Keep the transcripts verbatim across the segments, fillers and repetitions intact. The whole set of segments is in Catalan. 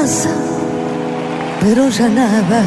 casa, però ja anava.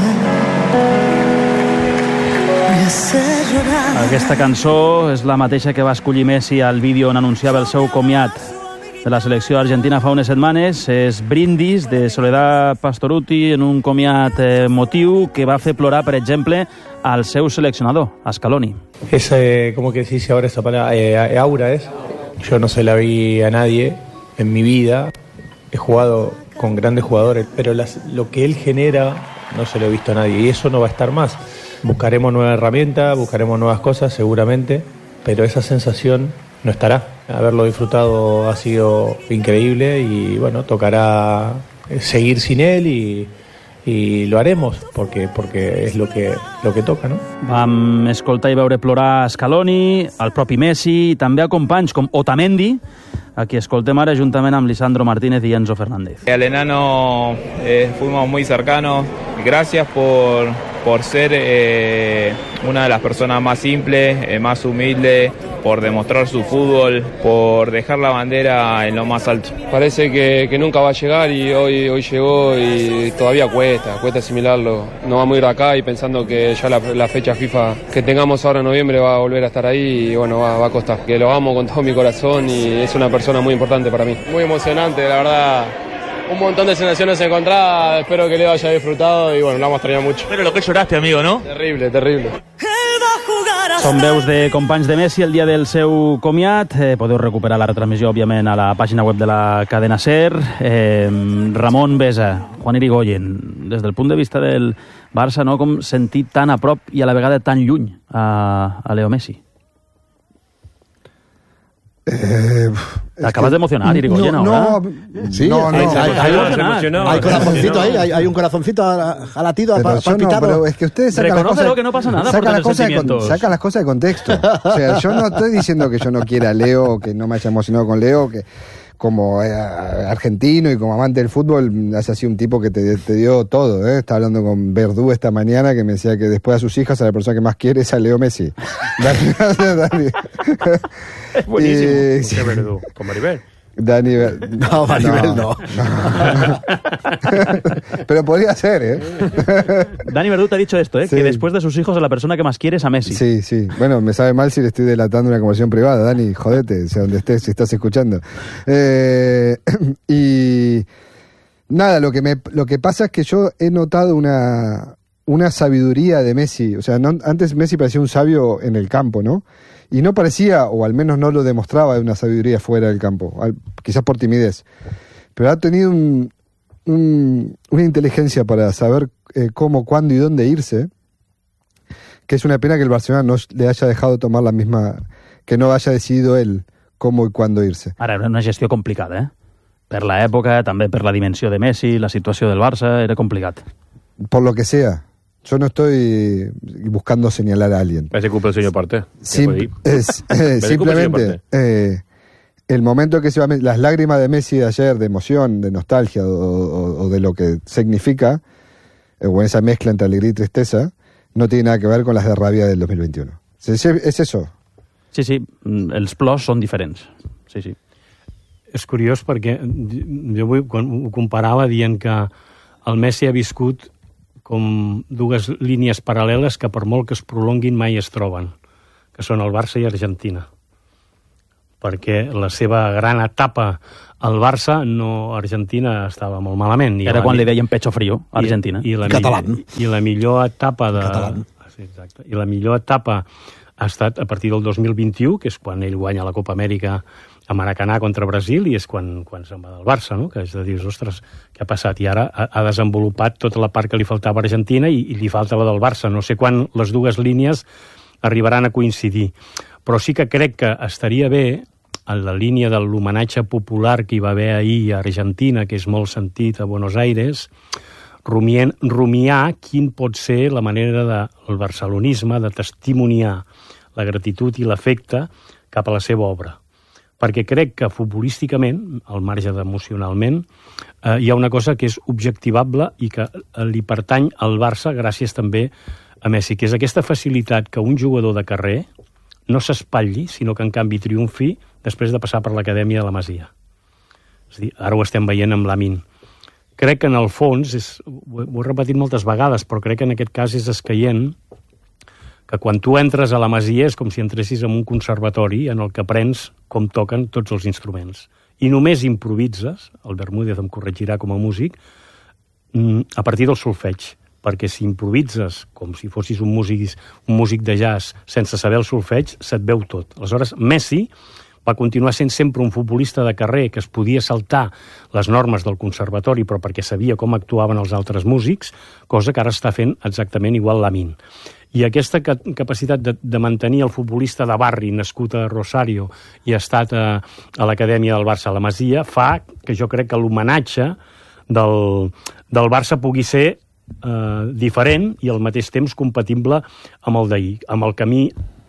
Aquesta cançó és la mateixa que va escollir Messi al vídeo on anunciava el seu comiat de la selecció argentina fa unes setmanes. És Brindis, de Soledad Pastorutti, en un comiat emotiu que va fer plorar, per exemple, al seu seleccionador, a Scaloni. Es, eh, ¿cómo que se dice ahora esa palabra? Eh, aura es. Yo no se la vi a nadie en mi vida. He jugado con grandes jugadores, pero las, lo que él genera no se lo he visto a nadie. Y eso no va a estar más. Buscaremos nuevas herramientas, buscaremos nuevas cosas seguramente, pero esa sensación no estará. Haberlo disfrutado ha sido increíble y bueno, tocará seguir sin él y, y lo haremos porque, porque és lo que, lo que toca, no? Vam escoltar i veure plorar a Scaloni, al propi Messi i també a companys com Otamendi, a qui escoltem ara juntament amb Lisandro Martínez y Enzo Fernández. Al enano eh, fuimos muy cercanos. Gracias por, por ser eh, una de las personas más simples, eh, más humildes, por demostrar su fútbol, por dejar la bandera en lo más alto. Parece que, que nunca va a llegar y hoy, hoy llegó y todavía cuesta, cuesta asimilarlo. No vamos a ir acá y pensando que ya la, la fecha FIFA que tengamos ahora en noviembre va a volver a estar ahí y bueno, va, va a costar. Que lo amo con todo mi corazón y es una persona muy importante para mí. Muy emocionante, la verdad. Un montón de sensaciones encontradas, espero que Leo haya disfrutado y bueno, lo vamos a extrañar mucho. Pero lo que lloraste, amigo, ¿no? Terrible, terrible. Són veus de companys de Messi el dia del seu comiat. Eh, podeu recuperar la retransmissió, òbviament, a la pàgina web de la cadena SER. Eh, Ramon Besa, Juan Irigoyen, des del punt de vista del Barça, no? Com sentir tan a prop i a la vegada tan lluny a, a Leo Messi? Eh, ¿Te acabas que, de emocionar, Irigoyen, no, ahora? No, sí, no, no, hay, hay, hay, hay corazoncito ahí, hay, hay un corazoncito a, a latido, a palpitar. No, pero es que ustedes sacan las cosas, que no pasa nada sacan, las cosas de, sacan las cosas de contexto. O sea, yo no estoy diciendo que yo no quiera a Leo, que no me haya emocionado con Leo, que como eh, argentino y como amante del fútbol, has sido un tipo que te, te dio todo, ¿eh? Estaba hablando con Verdú esta mañana que me decía que después de sus hijas a la persona que más quiere es a Leo Messi. Dani, Dani. Es buenísimo. Y, sí. Verdú, con Maribel. Dani, no, Maribel no. no. Pero podría ser, ¿eh? Dani Verdú te ha dicho esto, ¿eh? Sí. Que después de sus hijos a la persona que más quiere es a Messi. Sí, sí. Bueno, me sabe mal si le estoy delatando una conversación privada, Dani, jodete, o sea, donde estés, si estás escuchando. Eh, y nada, lo que me, lo que pasa es que yo he notado una, una sabiduría de Messi. O sea, no, antes Messi parecía un sabio en el campo, ¿no? Y no parecía, o al menos no lo demostraba, de una sabiduría fuera del campo, al, quizás por timidez. Pero ha tenido un, un, una inteligencia para saber eh, cómo, cuándo y dónde irse, que es una pena que el Barcelona no le haya dejado tomar la misma, que no haya decidido él cómo y cuándo irse. Ara, era una gestió complicada, eh? Per l'època, també per la dimensió de Messi, la situació del Barça, era complicat. Por lo que sea. Yo no estoy buscando señalar a alguien. Es culpa del señor Partey. Sim es, eh, simplemente eh, el momento que se va, las lágrimas de Messi de ayer, de emoción, de nostalgia o, o, o de lo que significa, eh, o esa mezcla entre alegría y tristeza, no tiene nada que ver con las de rabia del dos mil veintiuno. ¿Es, es eso? Sí, sí, els plors són diferents. Sí, sí. És curiós perquè jo vull, quan ho comparava dient que el Messi ha viscut com dues línies paral·leles que per molt que es prolonguin mai es troben, que són el Barça i Argentina. Perquè la seva gran etapa al Barça, no, Argentina estava molt malament. I Era la, quan li deien pecho frío a Argentina. I, i la Català. I la millor etapa de... Sí, exacte. I la millor etapa ha estat a partir del dos mil vint-i-u, que és quan ell guanya la Copa Amèrica a Maracanà contra Brasil, i és quan, quan se'n va del Barça, no? Que és de dir, ostres, què ha passat? I ara ha, ha desenvolupat tota la part que li faltava a Argentina i, i li faltava del Barça. No sé quan les dues línies arribaran a coincidir. Però sí que crec que estaria bé, en la línia de l'homenatge popular que hi va haver ahir a Argentina, que és molt sentit a Buenos Aires, rumiant, rumiar quin pot ser la manera del barcelonisme de testimoniar la gratitud i l'afecte cap a la seva obra. Perquè crec que futbolísticament, al marge d'emocionalment, eh, hi ha una cosa que és objectivable i que li pertany al Barça gràcies també a Messi, que és aquesta facilitat que un jugador de carrer no s'espatlli, sinó que en canvi triomfi després de passar per l'acadèmia de la Masia. És a dir, ara ho estem veient amb Lamine, crec que en el fons, és, ho, ho he repetit moltes vegades, però crec que en aquest cas és escaient que quan tu entres a la Masia és com si entressis en un conservatori en el que aprens com toquen tots els instruments. I només improvises, el Bermúdez em corregirà com a músic, a partir del solfeig, perquè si improvises com si fossis un músic, un músic de jazz sense saber el solfeig, se't veu tot. Aleshores, Messi va continuar sent sempre un futbolista de carrer que es podia saltar les normes del conservatori però perquè sabia com actuaven els altres músics, cosa que ara està fent exactament igual Lamine. I aquesta capacitat de, de mantenir el futbolista de barri nascut a Rosario i ha estat a, a l'Acadèmia del Barça a la Masia fa que jo crec que l'homenatge del, del Barça pugui ser eh, diferent i al mateix temps compatible amb el d'ahir, amb el camí.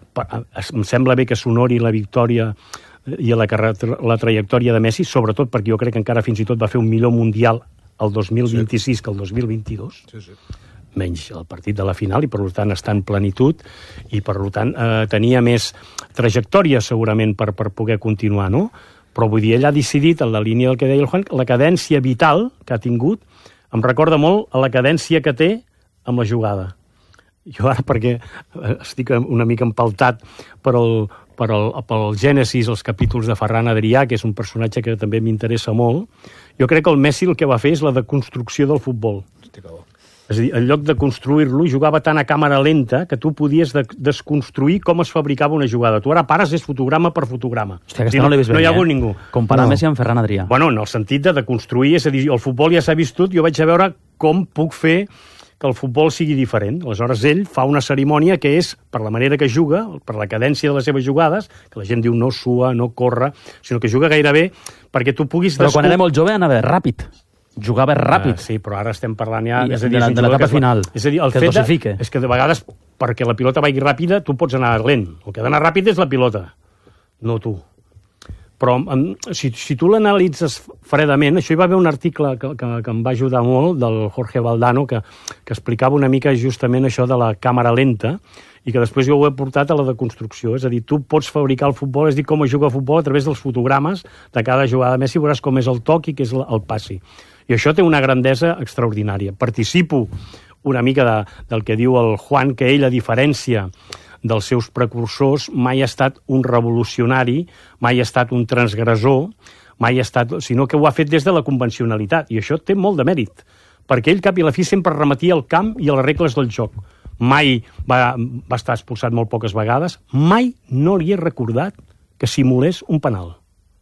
Em sembla bé que s'honori la victòria i la, la trajectòria de Messi, sobretot perquè jo crec que encara fins i tot va fer un millor mundial el dos mil vint-i-sis sí. que el dos mil vint-i-dos. Sí, sí. Menys el partit de la final, i per tant està en plenitud, i per tant eh, tenia més trajectòria segurament per, per poder continuar, no? Però vull dir, ell ha decidit, en la línia del que deia el Juan, la cadència vital que ha tingut em recorda molt a la cadència que té amb la jugada. Jo ara, perquè estic una mica empaltat per el, per el, pel Gènesis, els capítols de Ferran Adrià, que és un personatge que també m'interessa molt, jo crec que el Messi el que va fer és la deconstrucció del futbol. És a dir, en lloc de construir-lo, jugava tan a càmera lenta que tu podies de desconstruir com es fabricava una jugada. Tu ara pares és fotograma per fotograma. Hòstia, aquesta no l'he vist venir, no hi ha hagut eh? ningú. Comparar no. Messi amb Ferran Adrià. Bueno, en el sentit de deconstruir, és a dir, el futbol ja s'ha viscut, jo vaig a veure com puc fer que el futbol sigui diferent. Aleshores, ell fa una cerimònia que és, per la manera que juga, per la cadència de les seves jugades, que la gent diu no sua, no corre, sinó que juga gairebé perquè tu puguis... Però quan era molt jove anava ràpid. Jugava ràpid. Uh, sí, però ara estem parlant ja... I, és a dir, de l'etapa final, és a dir, el que fet es dosifique. De, és que de vegades, perquè la pilota vagi ràpida, tu pots anar lent. El que ha d'anar ràpid és la pilota, no tu. Però si, si tu l'analitzes fredament, això hi va haver un article que, que, que em va ajudar molt, del Jorge Valdano, que, que explicava una mica justament això de la càmera lenta, i que després jo ho he portat a la deconstrucció. És a dir, tu pots fabricar el futbol, és dir, com es juga a futbol a través dels fotogrames de cada jugada de Messi, veuràs com és el toc i què és el passi. I això té una grandesa extraordinària. Participo una mica de, del que diu el Juan, que ell, a diferència dels seus precursors, mai ha estat un revolucionari, mai ha estat un transgressor, mai ha estat, sinó que ho ha fet des de la convencionalitat. I això té molt de mèrit, perquè ell, cap i a la fi, sempre remetia al camp i a les regles del joc. Mai va, va estar expulsat molt poques vegades, mai no li he recordat que simulés un penal.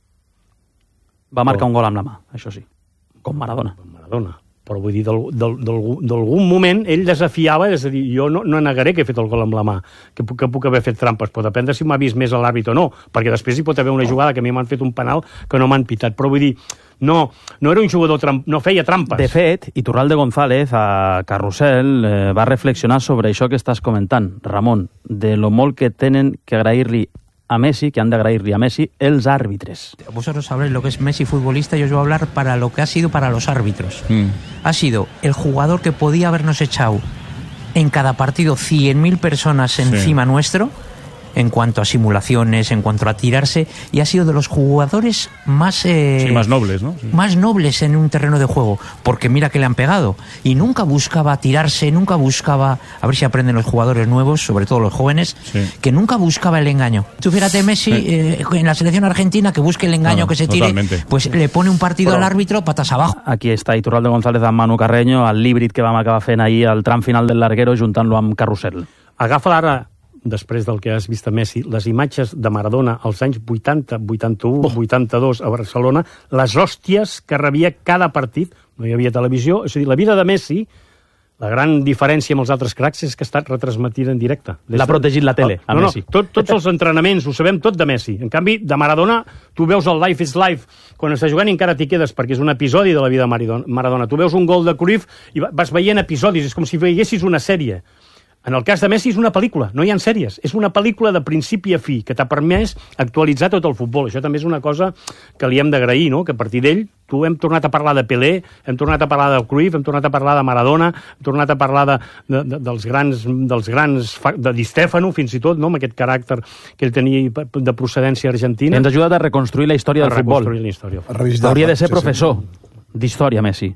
Va marcar un gol amb la mà, això sí. Com Maradona. Com Maradona. Però vull dir, d'algun moment ell desafiava, és a dir, jo no, no negaré que he fet el gol amb la mà, que puc, que puc haver fet trampes, però depèn de si m'ha vist més l'àrbit o no, perquè després hi pot haver una jugada que a mi m'han fet un penal que no m'han pitat, però vull dir, no, no era un jugador, tramp, no feia trampes. De fet, Iturralde González a Carrusel eh, va reflexionar sobre això que estàs comentant, Ramon, de lo molt que tenen que agrair-li a Messi, que han de agrair-li a Messi, els árbitros. Vosotros sabréis lo que es Messi futbolista, yo os voy a hablar para lo que ha sido para los árbitros. Mm. Ha sido el jugador que podía habernos echado en cada partido cien mil personas encima sí. nuestro, en cuanto a simulaciones, en cuanto a tirarse, y ha sido de los jugadores más... Eh, sí, más nobles, ¿no? Sí. Más nobles en un terreno de juego, porque mira que le han pegado. Y nunca buscaba tirarse, nunca buscaba... A ver si aprenden los jugadores nuevos, sobre todo los jóvenes, sí. que nunca buscaba el engaño. Tú fíjate, Messi, sí. eh, en la selección argentina, que busque el engaño, no, que se tire, totalmente. Pues le pone un partido Però, al árbitro, patas abajo. Aquí està Iturralde González amb Manu Carreño, el l'híbrid que vam acabar fent ahir al tram final del Larguero, juntant-lo amb Carrusel. Agafa ara, després del que has vist a Messi, les imatges de Maradona als anys vuitanta, vuitanta-u, oh. vuitanta-dos a Barcelona, les hòsties que rebia cada partit, no hi havia televisió, és a dir, la vida de Messi, la gran diferència amb els altres cracs és que ha estat retransmetida en directe. L'ha protegit la tele, a no, Messi. No, tot, tots els entrenaments, ho sabem tot de Messi. En canvi, de Maradona, tu veus el Life is Life, quan està jugant i encara t'hi quedes, perquè és un episodi de la vida de Maradona. Tu veus un gol de Cruyff i vas veient episodis, és com si veiessis una sèrie. En el cas de Messi és una pel·lícula, no hi ha sèries. És una pel·lícula de principi a fi, que t'ha permès actualitzar tot el futbol. Això també és una cosa que li hem d'agrair, no? Que a partir d'ell tu hem tornat a parlar de Pelé, hem tornat a parlar del Cruyff, hem tornat a parlar de Maradona, hem tornat a parlar de, de, de, dels grans, dels grans de Di Stefano, fins i tot, no? Amb aquest caràcter que ell tenia de procedència argentina. Ens ha ajudat a reconstruir la història del futbol. La història. Hauria de ser professor d'història, Messi.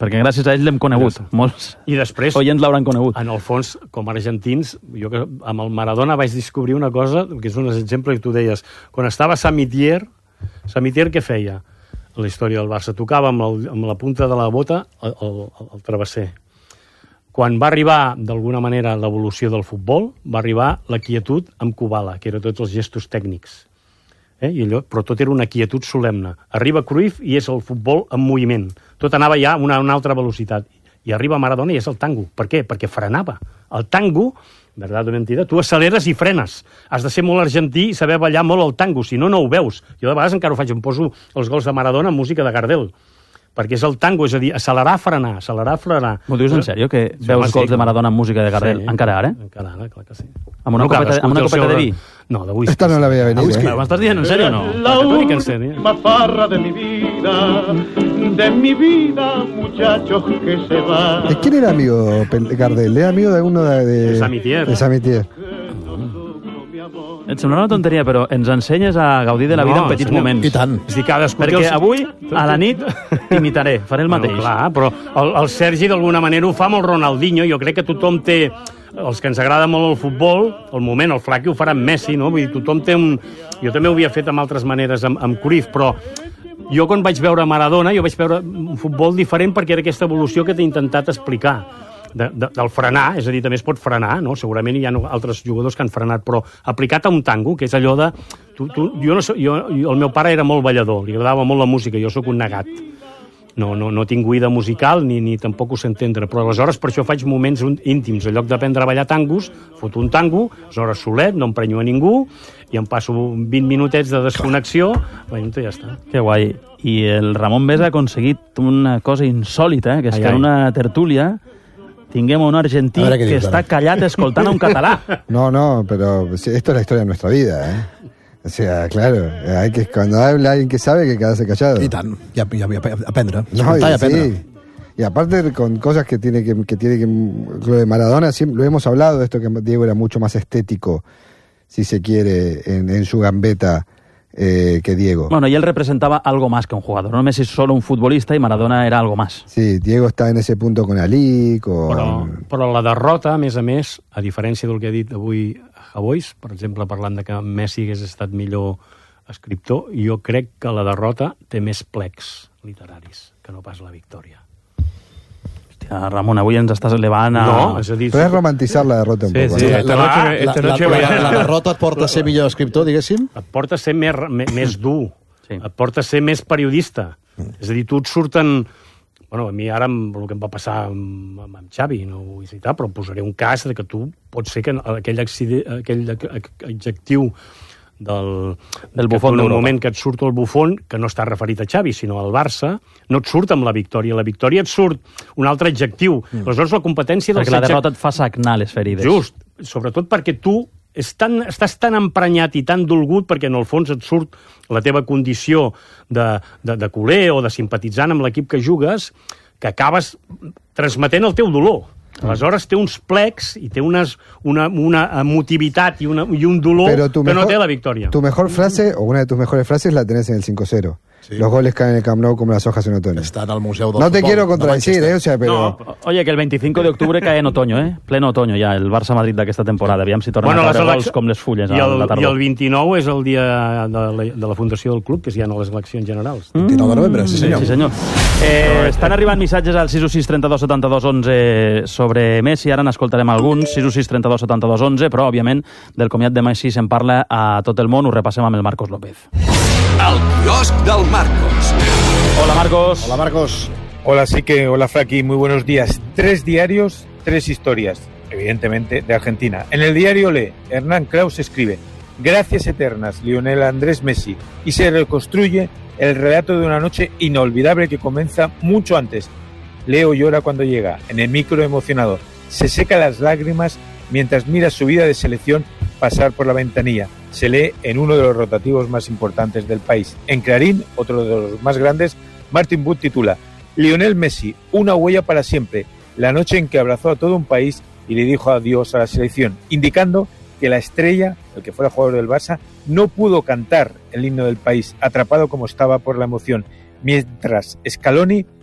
perquè gràcies a ell l'hem conegut. Gràcies. Molts I després, oients l'hauran conegut. en el fons, com a argentins, jo que amb el Maradona vaig descobrir una cosa, que és un exemple que tu deies. Quan estava Samitier, Samitier què feia? A la història del Barça, tocava amb, el, amb la punta de la bota el, el, el travesser. Quan va arribar, d'alguna manera, l'evolució del futbol, va arribar la quietud amb Kubala, que eren tots els gestos tècnics. Eh? I allò, però tot era una quietud solemne. Arriba Cruyff i és el futbol en moviment. Tot anava ja a una, una altra velocitat. I arriba Maradona i és el tango. Per què? Perquè frenava. El tango, verdad o mentida, tu acceleres i frenes. Has de ser molt argentí i saber ballar molt el tango, si no, no ho veus. Jo de vegades encara ho faig, em poso els gols de Maradona amb música de Gardel, perquè és el tango, és a dir, accelerar, frenar, accelerar, frenar. M'ho dius en sèrio, que sí, veus gols sí, de Maradona amb música de Gardel? Sí, encara ara? Encara ara, clar que sí. Amb una, no, copeta, amb una copeta de vi? No, de whisky. Esta no la veia venir, eh? ¿M'estàs dient en sèrio o no? La última farra de mi vida, de mi vida, muchachos que se va. ¿De quién era amigo Gardel? ¿Era amigo de alguno de... De Samitier. De Samitier. Et semblarà una tonteria, però ens ensenyes a gaudir de la vida no, en petits senyor, moments. I tant. És dir, cadascú Perquè els... avui, a la nit, t'imitaré, faré el mateix. Bueno, clar, però el, el Sergi d'alguna manera ho fa amb el Ronaldinho. Jo crec que tothom té... Els que ens agrada molt el futbol, el moment, el Flaqui ho farà amb Messi, no? Vull dir, tothom té un... Jo també ho havia fet amb altres maneres, amb, amb Cruyff, però jo quan vaig veure Maradona, jo vaig veure un futbol diferent perquè era aquesta evolució que t'he intentat explicar. De, de, del frenar, és a dir, també es pot frenar, no? Segurament hi ha altres jugadors que han frenat, però aplicat a un tango, que és allò de... Tu, tu, jo no so, jo, jo, el meu pare era molt ballador, li agradava molt la música, jo sóc un negat. No, no, no tinc oïda musical ni, ni tampoc ho sé entendre, però aleshores per això faig moments íntims. En lloc d'aprendre a ballar tangos, foto un tango, aleshores solet, no emprenyo a ningú, i em passo vint minutets de desconnexió, i ja està. Que guai. I el Ramon Besa ha aconseguit una cosa insòlita, eh? Que és ai, que en una tertúlia tinguem un argentí que dius, està callat escoltant a un català. No, no, pero esto es la historia de nuestra vida, ¿eh? O sea, claro, hay que, cuando habla alguien que sabe, que quedarse callado. I tant, i, a, i, a, i a aprendre. No, y, y aprendre. Sí. Y aparte con cosas que tiene que, que tiene que... Lo de Maradona, siempre, lo hemos hablado, de esto que Diego era mucho más estético, si se quiere, en, en su gambeta, Eh, que Diego. Bueno, y él representaba algo más que un jugador, no Messi es solo un futbolista y Maradona era algo más. Sí, Diego está en ese punto con Ali, con... Però, però la derrota, a més a més, a diferència del que ha dit avui Javois, per exemple, parlant de que Messi hagués estat millor escriptor, jo crec que la derrota té més plecs literaris que no pas la victòria. Hòstia, Ramon, avui ens estàs elevant a... No, és a dir... Però és romantitzar la derrota un sí, poc. Sí, no? esta noche, la, esta la, noche la, voy a... la, la derrota et porta a ser millor escriptor, diguéssim? Et porta a ser més, més dur, sí. Et porta a ser més periodista. Mm. És a dir, tu et surten... Bueno, a mi ara amb el que em va passar amb, amb Xavi, no ho vull citar, però posaré un cas de que tu pot ser que aquell, accident, aquell adjectiu del, del bufón en d'Europa. el moment que et surt el bufón, que no està referit a Xavi, sinó al Barça, no et surt amb la victòria. La victòria et surt un altre adjectiu. Mm. Aleshores, la competència... Perquè la derrota et fa sagnar les ferides. Just, sobretot perquè tu és tan, estàs tan emprenyat i tan dolgut perquè en el fons et surt la teva condició de, de, de culer o de simpatitzant amb l'equip que jugues, que acabes transmetent el teu dolor. Aleshores té uns plecs i té unes, una, una emotivitat i, una, i un dolor que mejor, no té la victòria. Tu mejor frase, o una de tus mejores frases, la tenés en el cinco cero. Sí. Los goles caen en el Camp Nou como las hojas en otoño. Está en el Museo del No te Fútbol, quiero contradecir, no eh, o sea, pero... No, oye, que el veinticinco de octubre cae en otoño, eh? Pleno otoño ja, el Barça-Madrid d'aquesta temporada. Aviam si tornen bueno, a caure gols com les fulles I el, a la tardor. I el vint-i-nou és el dia de la, de la fundació del club, que és ja en les eleccions generals. Mm. vint-i-nou de novembre, sí senyor. Sí, senyor. Eh, estan arribant missatges al sis u sis trenta dos setanta dos onze sobre Messi, ara n'escoltarem alguns, sis u sis trenta dos setanta dos onze, però, òbviament, del comiat de Messi se'n parla a tot el món, ho repassem amb el Marcos López. El quiosc del Marcos. Hola, Marcos. Hola, Marcos. Hola, sí que, hola, Fraki, muy buenos días. Tres diarios, tres historias, evidentemente, de Argentina. En el diario Le, Hernán Kraus escribe: gracias eternas, Lionel Andrés Messi, y se reconstruye el relato de una noche inolvidable que comienza mucho antes. Leo llora cuando llega, en el micro emocionado. Se seca las lágrimas mientras mira su vida de selección pasar por la ventanilla. Se lee en uno de los rotativos más importantes del país. En Clarín, otro de los más grandes, Martin Wood titula: Lionel Messi, una huella para siempre, la noche en que abrazó a todo un país y le dijo adiós a la selección, indicando que la estrella, el que fuera jugador del Barça, no pudo cantar el himno del país, atrapado como estaba por la emoción, mientras Scaloni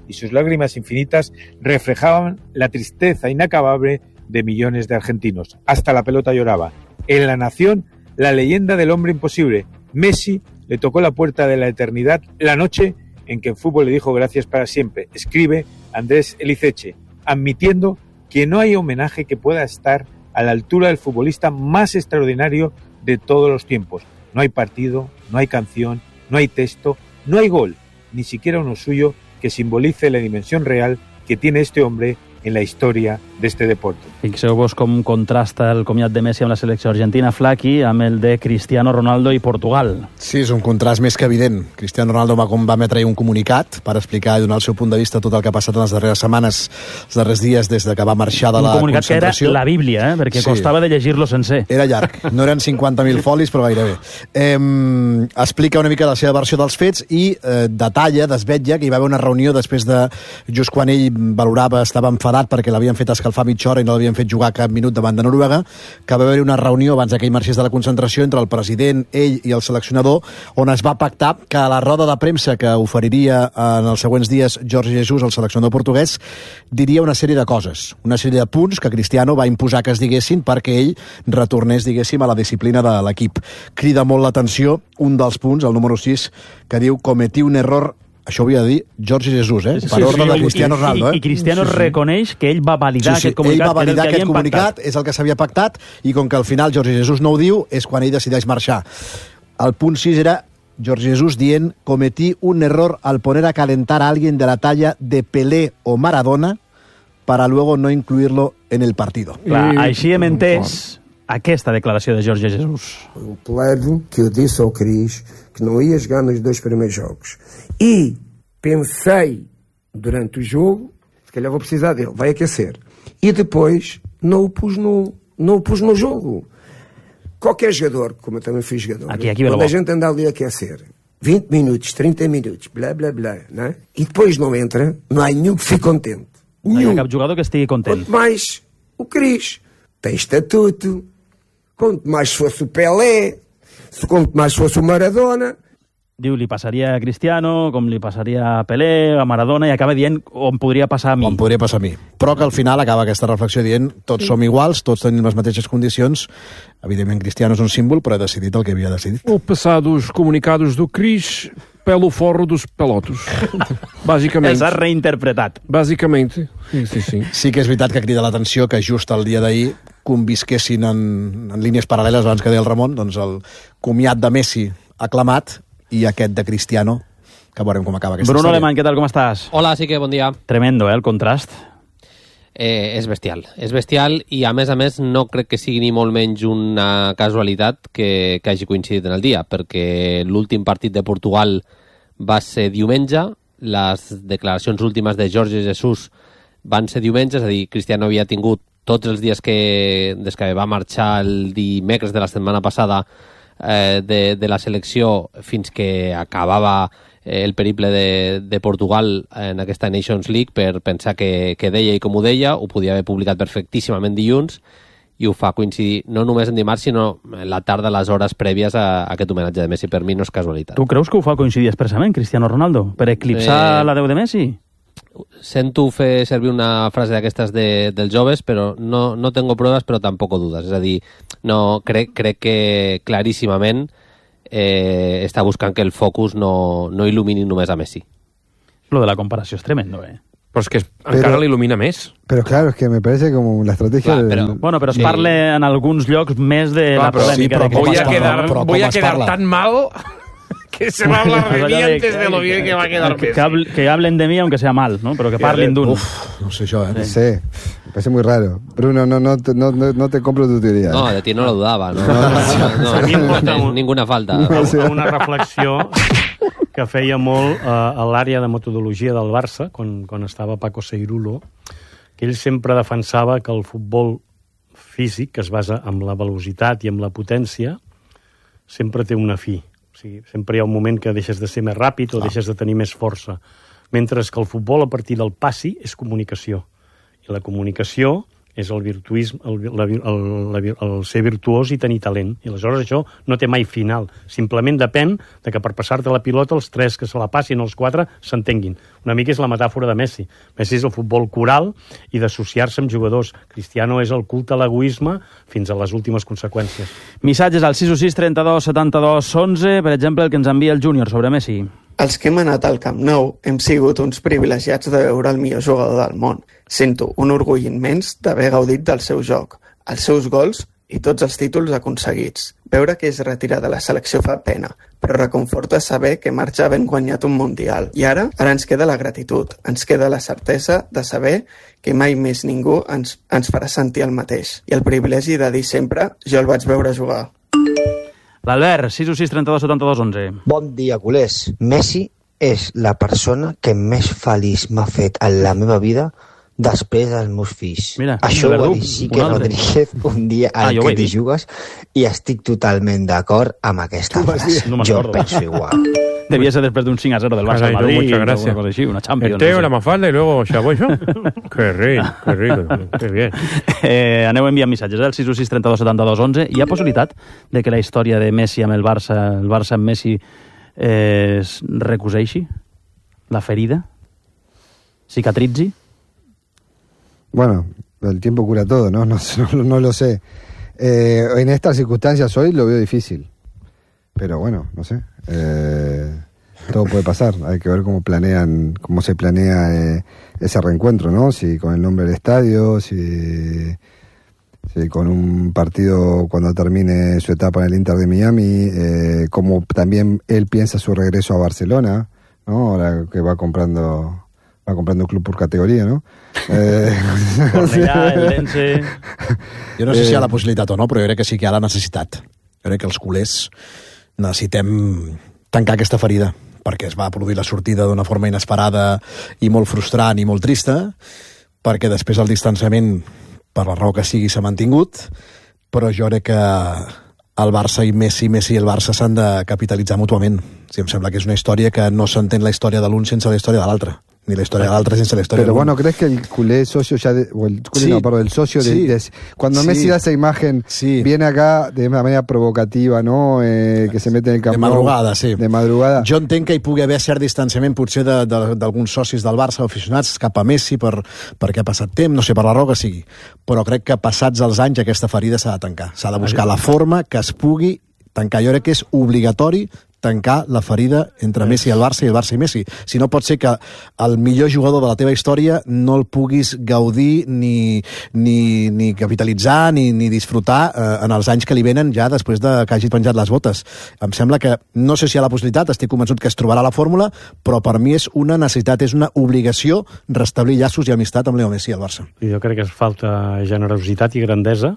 y sus lágrimas infinitas reflejaban la tristeza inacabable de millones de argentinos. Hasta la pelota lloraba. En La Nación, la leyenda del hombre imposible, Messi, le tocó la puerta de la eternidad la noche en que el fútbol le dijo gracias para siempre. Escribe Andrés Elizeche, admitiendo que no hay homenaje que pueda estar a la altura del futbolista más extraordinario de todos los tiempos. No hay partido, no hay canción, no hay texto, no hay gol, ni siquiera uno suyo que simbolice la dimensión real que tiene este hombre en la història d'este deporte. Fixeu-vos com contrasta el comiat de Messi amb la selecció argentina, Flaqui, amb el de Cristiano Ronaldo i Portugal. Sí, és un contrast més que evident. Cristiano Ronaldo va, va emetre un comunicat per explicar i donar el seu punt de vista tot el que ha passat en les darreres setmanes, els darrers dies des de que va marxar de la concentració. Un comunicat que era la Bíblia, eh? perquè sí. Costava de llegir-lo sencer. Era llarg, no eren cinquanta mil folis, però gairebé. Eh, explica una mica la seva versió dels fets i eh, detalla, desvetlla, que hi va haver una reunió després de, just quan ell valorava, estava enfadat perquè l'havien fet escalfar mitja hora i no l'havien fet jugar cap minut davant de Noruega, que va haver una reunió abans que ell marxés de la concentració entre el president, ell i el seleccionador, on es va pactar que a la roda de premsa que oferiria en els següents dies Jorge Jesus, el seleccionador portuguès, diria una sèrie de coses, una sèrie de punts que Cristiano va imposar que es diguessin perquè ell retornés, diguéssim, a la disciplina de l'equip. Crida molt l'atenció un dels punts, el número sis, que diu cometí un error. Això ho havia de dir Jorge Jesus, eh? Per sí, ordre sí, de Cristiano i, Ronaldo. Eh? I, I Cristiano sí, sí. reconeix que ell va validar sí, sí. aquest comunicat. Ell va validar que aquest comunicat, pactat. És el que s'havia pactat, i com que al final Jorge Jesus no ho diu, és quan ell decideix marxar. El punt sis era Jorge Jesus dient cometí un error al poner a calentar a alguien de la talla de Pelé o Maradona para luego no incluirlo en el partido. Clar, així hem entès aquesta declaració de Jorge Jesus. O plebe que eu disse ao Cris que não ia jogar nos dois primeiros jogos. E pensei durante o jogo, se calhar vou precisar dele, vai aquecer. E depois não o pus no, não o pus no jogo. Qualquer jogador, como eu também fui jogador, aqui, aqui, quando a gente anda ali a aquecer, vinte minutos, trinta minutos, blá, blá, blá, né? E depois não entra, não há nenhum que fique contente. No hi ha cap jugador que estigui content. Quanto mais o Cris, tem estatuto, quanto mais fosse o Pelé, quanto mais fosse o Maradona. Diu, li passaria a Cristiano, com li passaria a Pelé, a Maradona, i acaba dient on podria passar a mi. On podria passar a mi. Però que al final acaba aquesta reflexió dient tots som iguals, tots tenim les mateixes condicions. Evidentment, Cristiano és un símbol, però ha decidit el que havia decidit. Ou passar dos comunicados do Cris pelo forro dos pelotos. Bàsicament. Els ha reinterpretat. Bàsicament. Sí, sí, sí. Sí que és veritat que crida l'atenció que just el dia d'ahir convisquessin en, en línies paral·leles, abans que deia el Ramon, doncs el comiat de Messi aclamat i aquest de Cristiano, que veurem com acaba aquesta Bruno història. Alemany, què tal, com estàs? Hola, sí que bon dia. Tremendo, eh, el contrast. Eh, és bestial, és bestial i a més a més no crec que sigui ni molt menys una casualitat que, que hagi coincidit en el dia, perquè l'últim partit de Portugal va ser diumenge, les declaracions últimes de Jorge Jesus van ser diumenge, és a dir, Cristiano havia tingut tots els dies que, des que va marxar el dimecres de la setmana passada eh, de, de la selecció fins que acabava eh, el periple de, de Portugal en aquesta Nations League per pensar que, que deia i com ho deia, ho podia haver publicat perfectíssimament dilluns i ho fa coincidir no només en dimarts, sinó la tarda, les hores prèvies a, a aquest homenatge de Messi. Per mi no és casualitat. Tu creus que ho fa coincidir expressament, Cristiano Ronaldo, per eclipsar eh... la Déu de Messi? Sento fer servir una frase d'aquestes de, dels joves, però no, no tengo pruebas, però tampoc dudes. És a dir, no, crec, crec que claríssimament eh, està buscant que el focus no, no il·lumini només a Messi. Lo de la comparació és tremendo, eh? Però és que encara l'il·lumina més. Però claro, es que me parece como la estrategia... Clar, però, del... Bueno, però es sí. parla en alguns llocs més de Clar, la polèmica. Sí, però voy a quedar, però voy a quedar tan mal... que se va a hablar de mí antes de lo bien que va a quedar que, que, que hablen de mí aunque sea mal, ¿no? Pero que parlen d'un. Uf, no sé yo, ¿eh? Sí. Me parece muy raro. Bruno, no, no, no, no, no te compro tu teoría. No, de ti no lo dudava. No, no, no, no, no, a mi em porta un, ninguna falta. No, una reflexió que feia molt a, a l'àrea de metodologia del Barça, quan, quan estava Paco Seirulo, que ell sempre defensava que el futbol físic, que es basa en la velocitat i en la potència, sempre té una fi. O sigui, sempre hi ha un moment que deixes de ser més ràpid o ah. deixes de tenir més força. Mentre que el futbol, a partir del passi, és comunicació. I la comunicació és el virtuisme, el, la, el, el, el ser virtuós i tenir talent. I aleshores això no té mai final. Simplement depèn de que per passar-te la pilota els tres que se la passin, els quatre, s'entenguin. Una mica és la metàfora de Messi. Messi és el futbol coral i d'associar-se amb jugadors. Cristiano és el culte a l'egoisme fins a les últimes conseqüències. Missatges al sis sis trenta-dos setanta-dos onze, per exemple, el que ens envia el Júnior sobre Messi. Els que hem anat al Camp Nou hem sigut uns privilegiats de veure el millor jugador del món. Sento un orgull immens d'haver gaudit del seu joc, els seus gols i tots els títols aconseguits. Veure que es retira de la selecció fa pena, però reconforta saber que marxa havent guanyat un Mundial. I ara, ara ens queda la gratitud, ens queda la certesa de saber que mai més ningú ens, ens farà sentir el mateix. I el privilegi de dir sempre, jo el vaig veure jugar. L'Albert, sis sis trenta-dos setanta-dos onze. Bon dia, culers. Messi és la persona que més feliç m'ha fet en la meva vida després dels meus fills. Mira, això ho va dir Quique Rodríguez un dia al ah, que t'hi jugues i estic totalment d'acord amb aquesta frase. No jo penso igual. Devia ser després d'un cinc a zero del Barça al Madrid. Muchas gracias. Una, així, una Champions. El Teo, no sé. La Mafalda y luego Chaboy. Qué rico, qué rico, qué bien. Eh, aneu enviant missatges al sis sis trenta-dos setanta-dos onze. Hi ha possibilitat de que la història de Messi amb el Barça, el Barça amb Messi, eh, es recuseixi? La ferida? Cicatritzi? Bueno, el tiempo cura todo, ¿no? No, no, no lo sé. Eh, en estas circunstancias hoy lo veo difícil. Pero bueno, no sé. Eh, todo puede pasar. Hay que ver cómo planean, cómo se planea eh, ese reencuentro, ¿no? Si con el nombre del estadio, si, si con un partido cuando termine su etapa en el Inter de Miami, eh, como también él piensa su regreso a Barcelona, ¿no? Ahora que va comprando... va comprando un club por categoria, no? Eh... Cornellà, el Lense... Jo no sé si hi ha la possibilitat o no, però jo crec que sí que hi ha la necessitat. Jo crec que els culers necessitem tancar aquesta ferida, perquè es va produir la sortida d'una forma inesperada i molt frustrant i molt trista, perquè després el distanciament, per la raó que sigui, s'ha mantingut, però jo crec que el Barça i Messi, Messi i el Barça s'han de capitalitzar mútuament. Sí, em sembla que és una història que no s'entén la història de l'un sense la història de l'altre. Ni la historia de la otra sense la historia Pero de bueno, ¿crees que el culé socio ya, de, o el culé sí, no, perdón, el socio de, sí, de cuando sí, Messi da esa imagen, sí, viene acá de una manera provocativa, ¿no? Eh, que se mete en el campo. De madrugada, sí. De madrugada. Jo entenc que hi pugui haver cert distanciament potser d'alguns socis del Barça aficionats cap a Messi per, perquè ha passat temps, no sé, per la raó que sigui. Però crec que passats els anys aquesta ferida s'ha de tancar. S'ha de buscar la forma que es pugui tancar. Jo crec que és obligatori tancar la ferida entre Messi i el Barça i el Barça i Messi. Si no pot ser que el millor jugador de la teva història no el puguis gaudir ni, ni, ni capitalitzar ni, ni disfrutar eh, en els anys que li venen ja després de que hagi penjat les botes. Em sembla que, no sé si hi ha la possibilitat, estic convençut que es trobarà la fórmula, però per mi és una necessitat, és una obligació restablir llaços i amistat amb Leo Messi i el Barça. I jo crec que es falta generositat i grandesa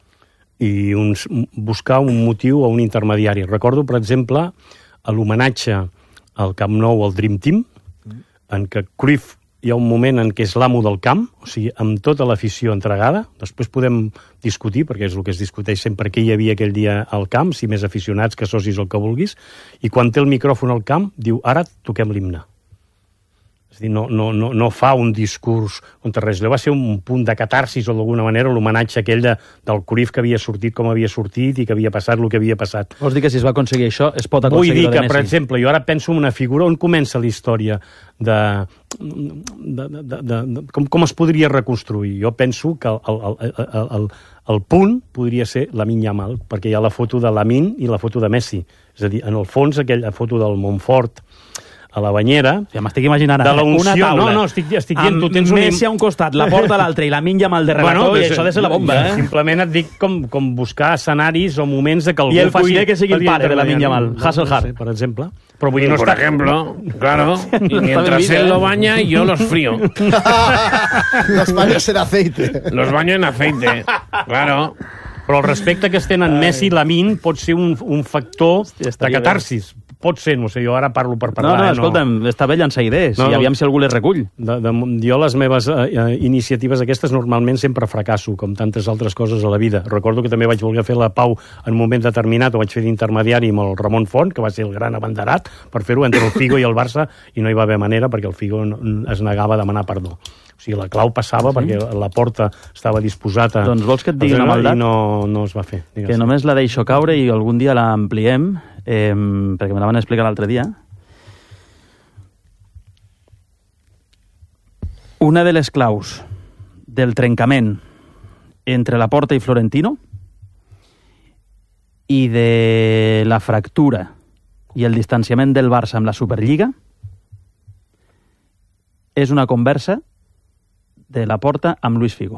i un, buscar un motiu o un intermediari. Recordo, per exemple, l'homenatge al Camp Nou al Dream Team, en què Cruyff hi ha un moment en què és l'amo del camp, o sigui, amb tota l'afició entregada. Després podem discutir, perquè és el que es discuteix sempre, què hi havia aquell dia al camp, si més aficionats que socis el que vulguis, i quan té el micròfon al camp, diu, ara toquem l'himne. És a dir, no, no, no, no fa un discurs contra res. Va ser un punt de catarsis, o d'alguna manera, l'homenatge aquell de, del Cruyff que havia sortit com havia sortit i que havia passat el que havia passat. Vols dir que si es va aconseguir això, es pot aconseguir Vull dir que, de per exemple, jo ara penso en una figura on comença la història de... de, de, de, de, de com, com es podria reconstruir. Jo penso que el, el, el, el, el punt podria ser Lamine Yamal, perquè hi ha la foto de Lamine i la foto de Messi. És a dir, en el fons, aquella foto del Montfort a la banyera... Ja m'estic imaginant de una taula. No, no, estic, estic dient... Tu tens Messi un... a un costat, la porta a l'altre i la Lamine Yamal de relató, bueno, i això ha de ser la bomba, eh? Simplement et dic com, com buscar escenaris o moments de que algú I el faci... cuiner que sigui el pare de Lamine Yamal, Hasselhard. No, per exemple. Però vull dir, no por està... ejemplo, claro, y mientras él lo baña, yo los frío. Los baños en aceite. Los baño en aceite, claro. Però el respecte que es tenen Messi i Lamine pot ser un, un factor de catarsis. pot ser, no sé, jo ara parlo per parlar. No, no, escolta'm, no. Està bé llançar idees, no, i aviam si algú les recull. De, de, jo les meves eh, iniciatives aquestes normalment sempre fracasso, com tantes altres coses a la vida. Recordo que també vaig voler fer la Pau en un moment determinat, ho vaig fer d'intermediari amb el Ramon Font, que va ser el gran abanderat, per fer-ho entre el Figo i el Barça, i no hi va haver manera perquè el Figo es negava a demanar perdó. O sigui, la clau passava sí? perquè la porta estava disposat a... Doncs vols que et digui una maldat? I no, no es va fer. Digues. Que només la deixo caure i algun dia la ampliem, eh, perquè me la van explicar l'altre dia. Una de les claus del trencament entre la Porta i Florentino i de la fractura i el distanciament del Barça amb la Superliga és una conversa de la Porta amb Luis Figo.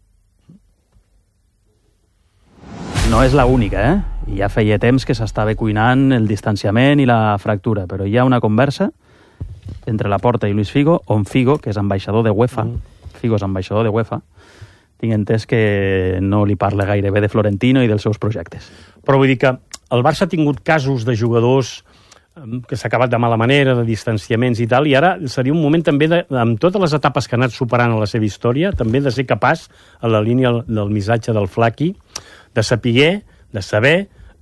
No és la única, eh? Ja feia temps que s'estava cuinant el distanciament i la fractura, però hi ha una conversa entre la Porta i Luis Figo, on Figo, que és ambaixador de UEFA, mm. Figo és ambaixador de UEFA, tinc entès que no li parla gaire bé de Florentino i dels seus projectes. Però vull dir que el Barça ha tingut casos de jugadors que s'ha acabat de mala manera, de distanciaments i tal, i ara seria un moment també, de, amb totes les etapes que ha anat superant a la seva història, també de ser capaç, a la línia del missatge del Flaqui, de saber, de saber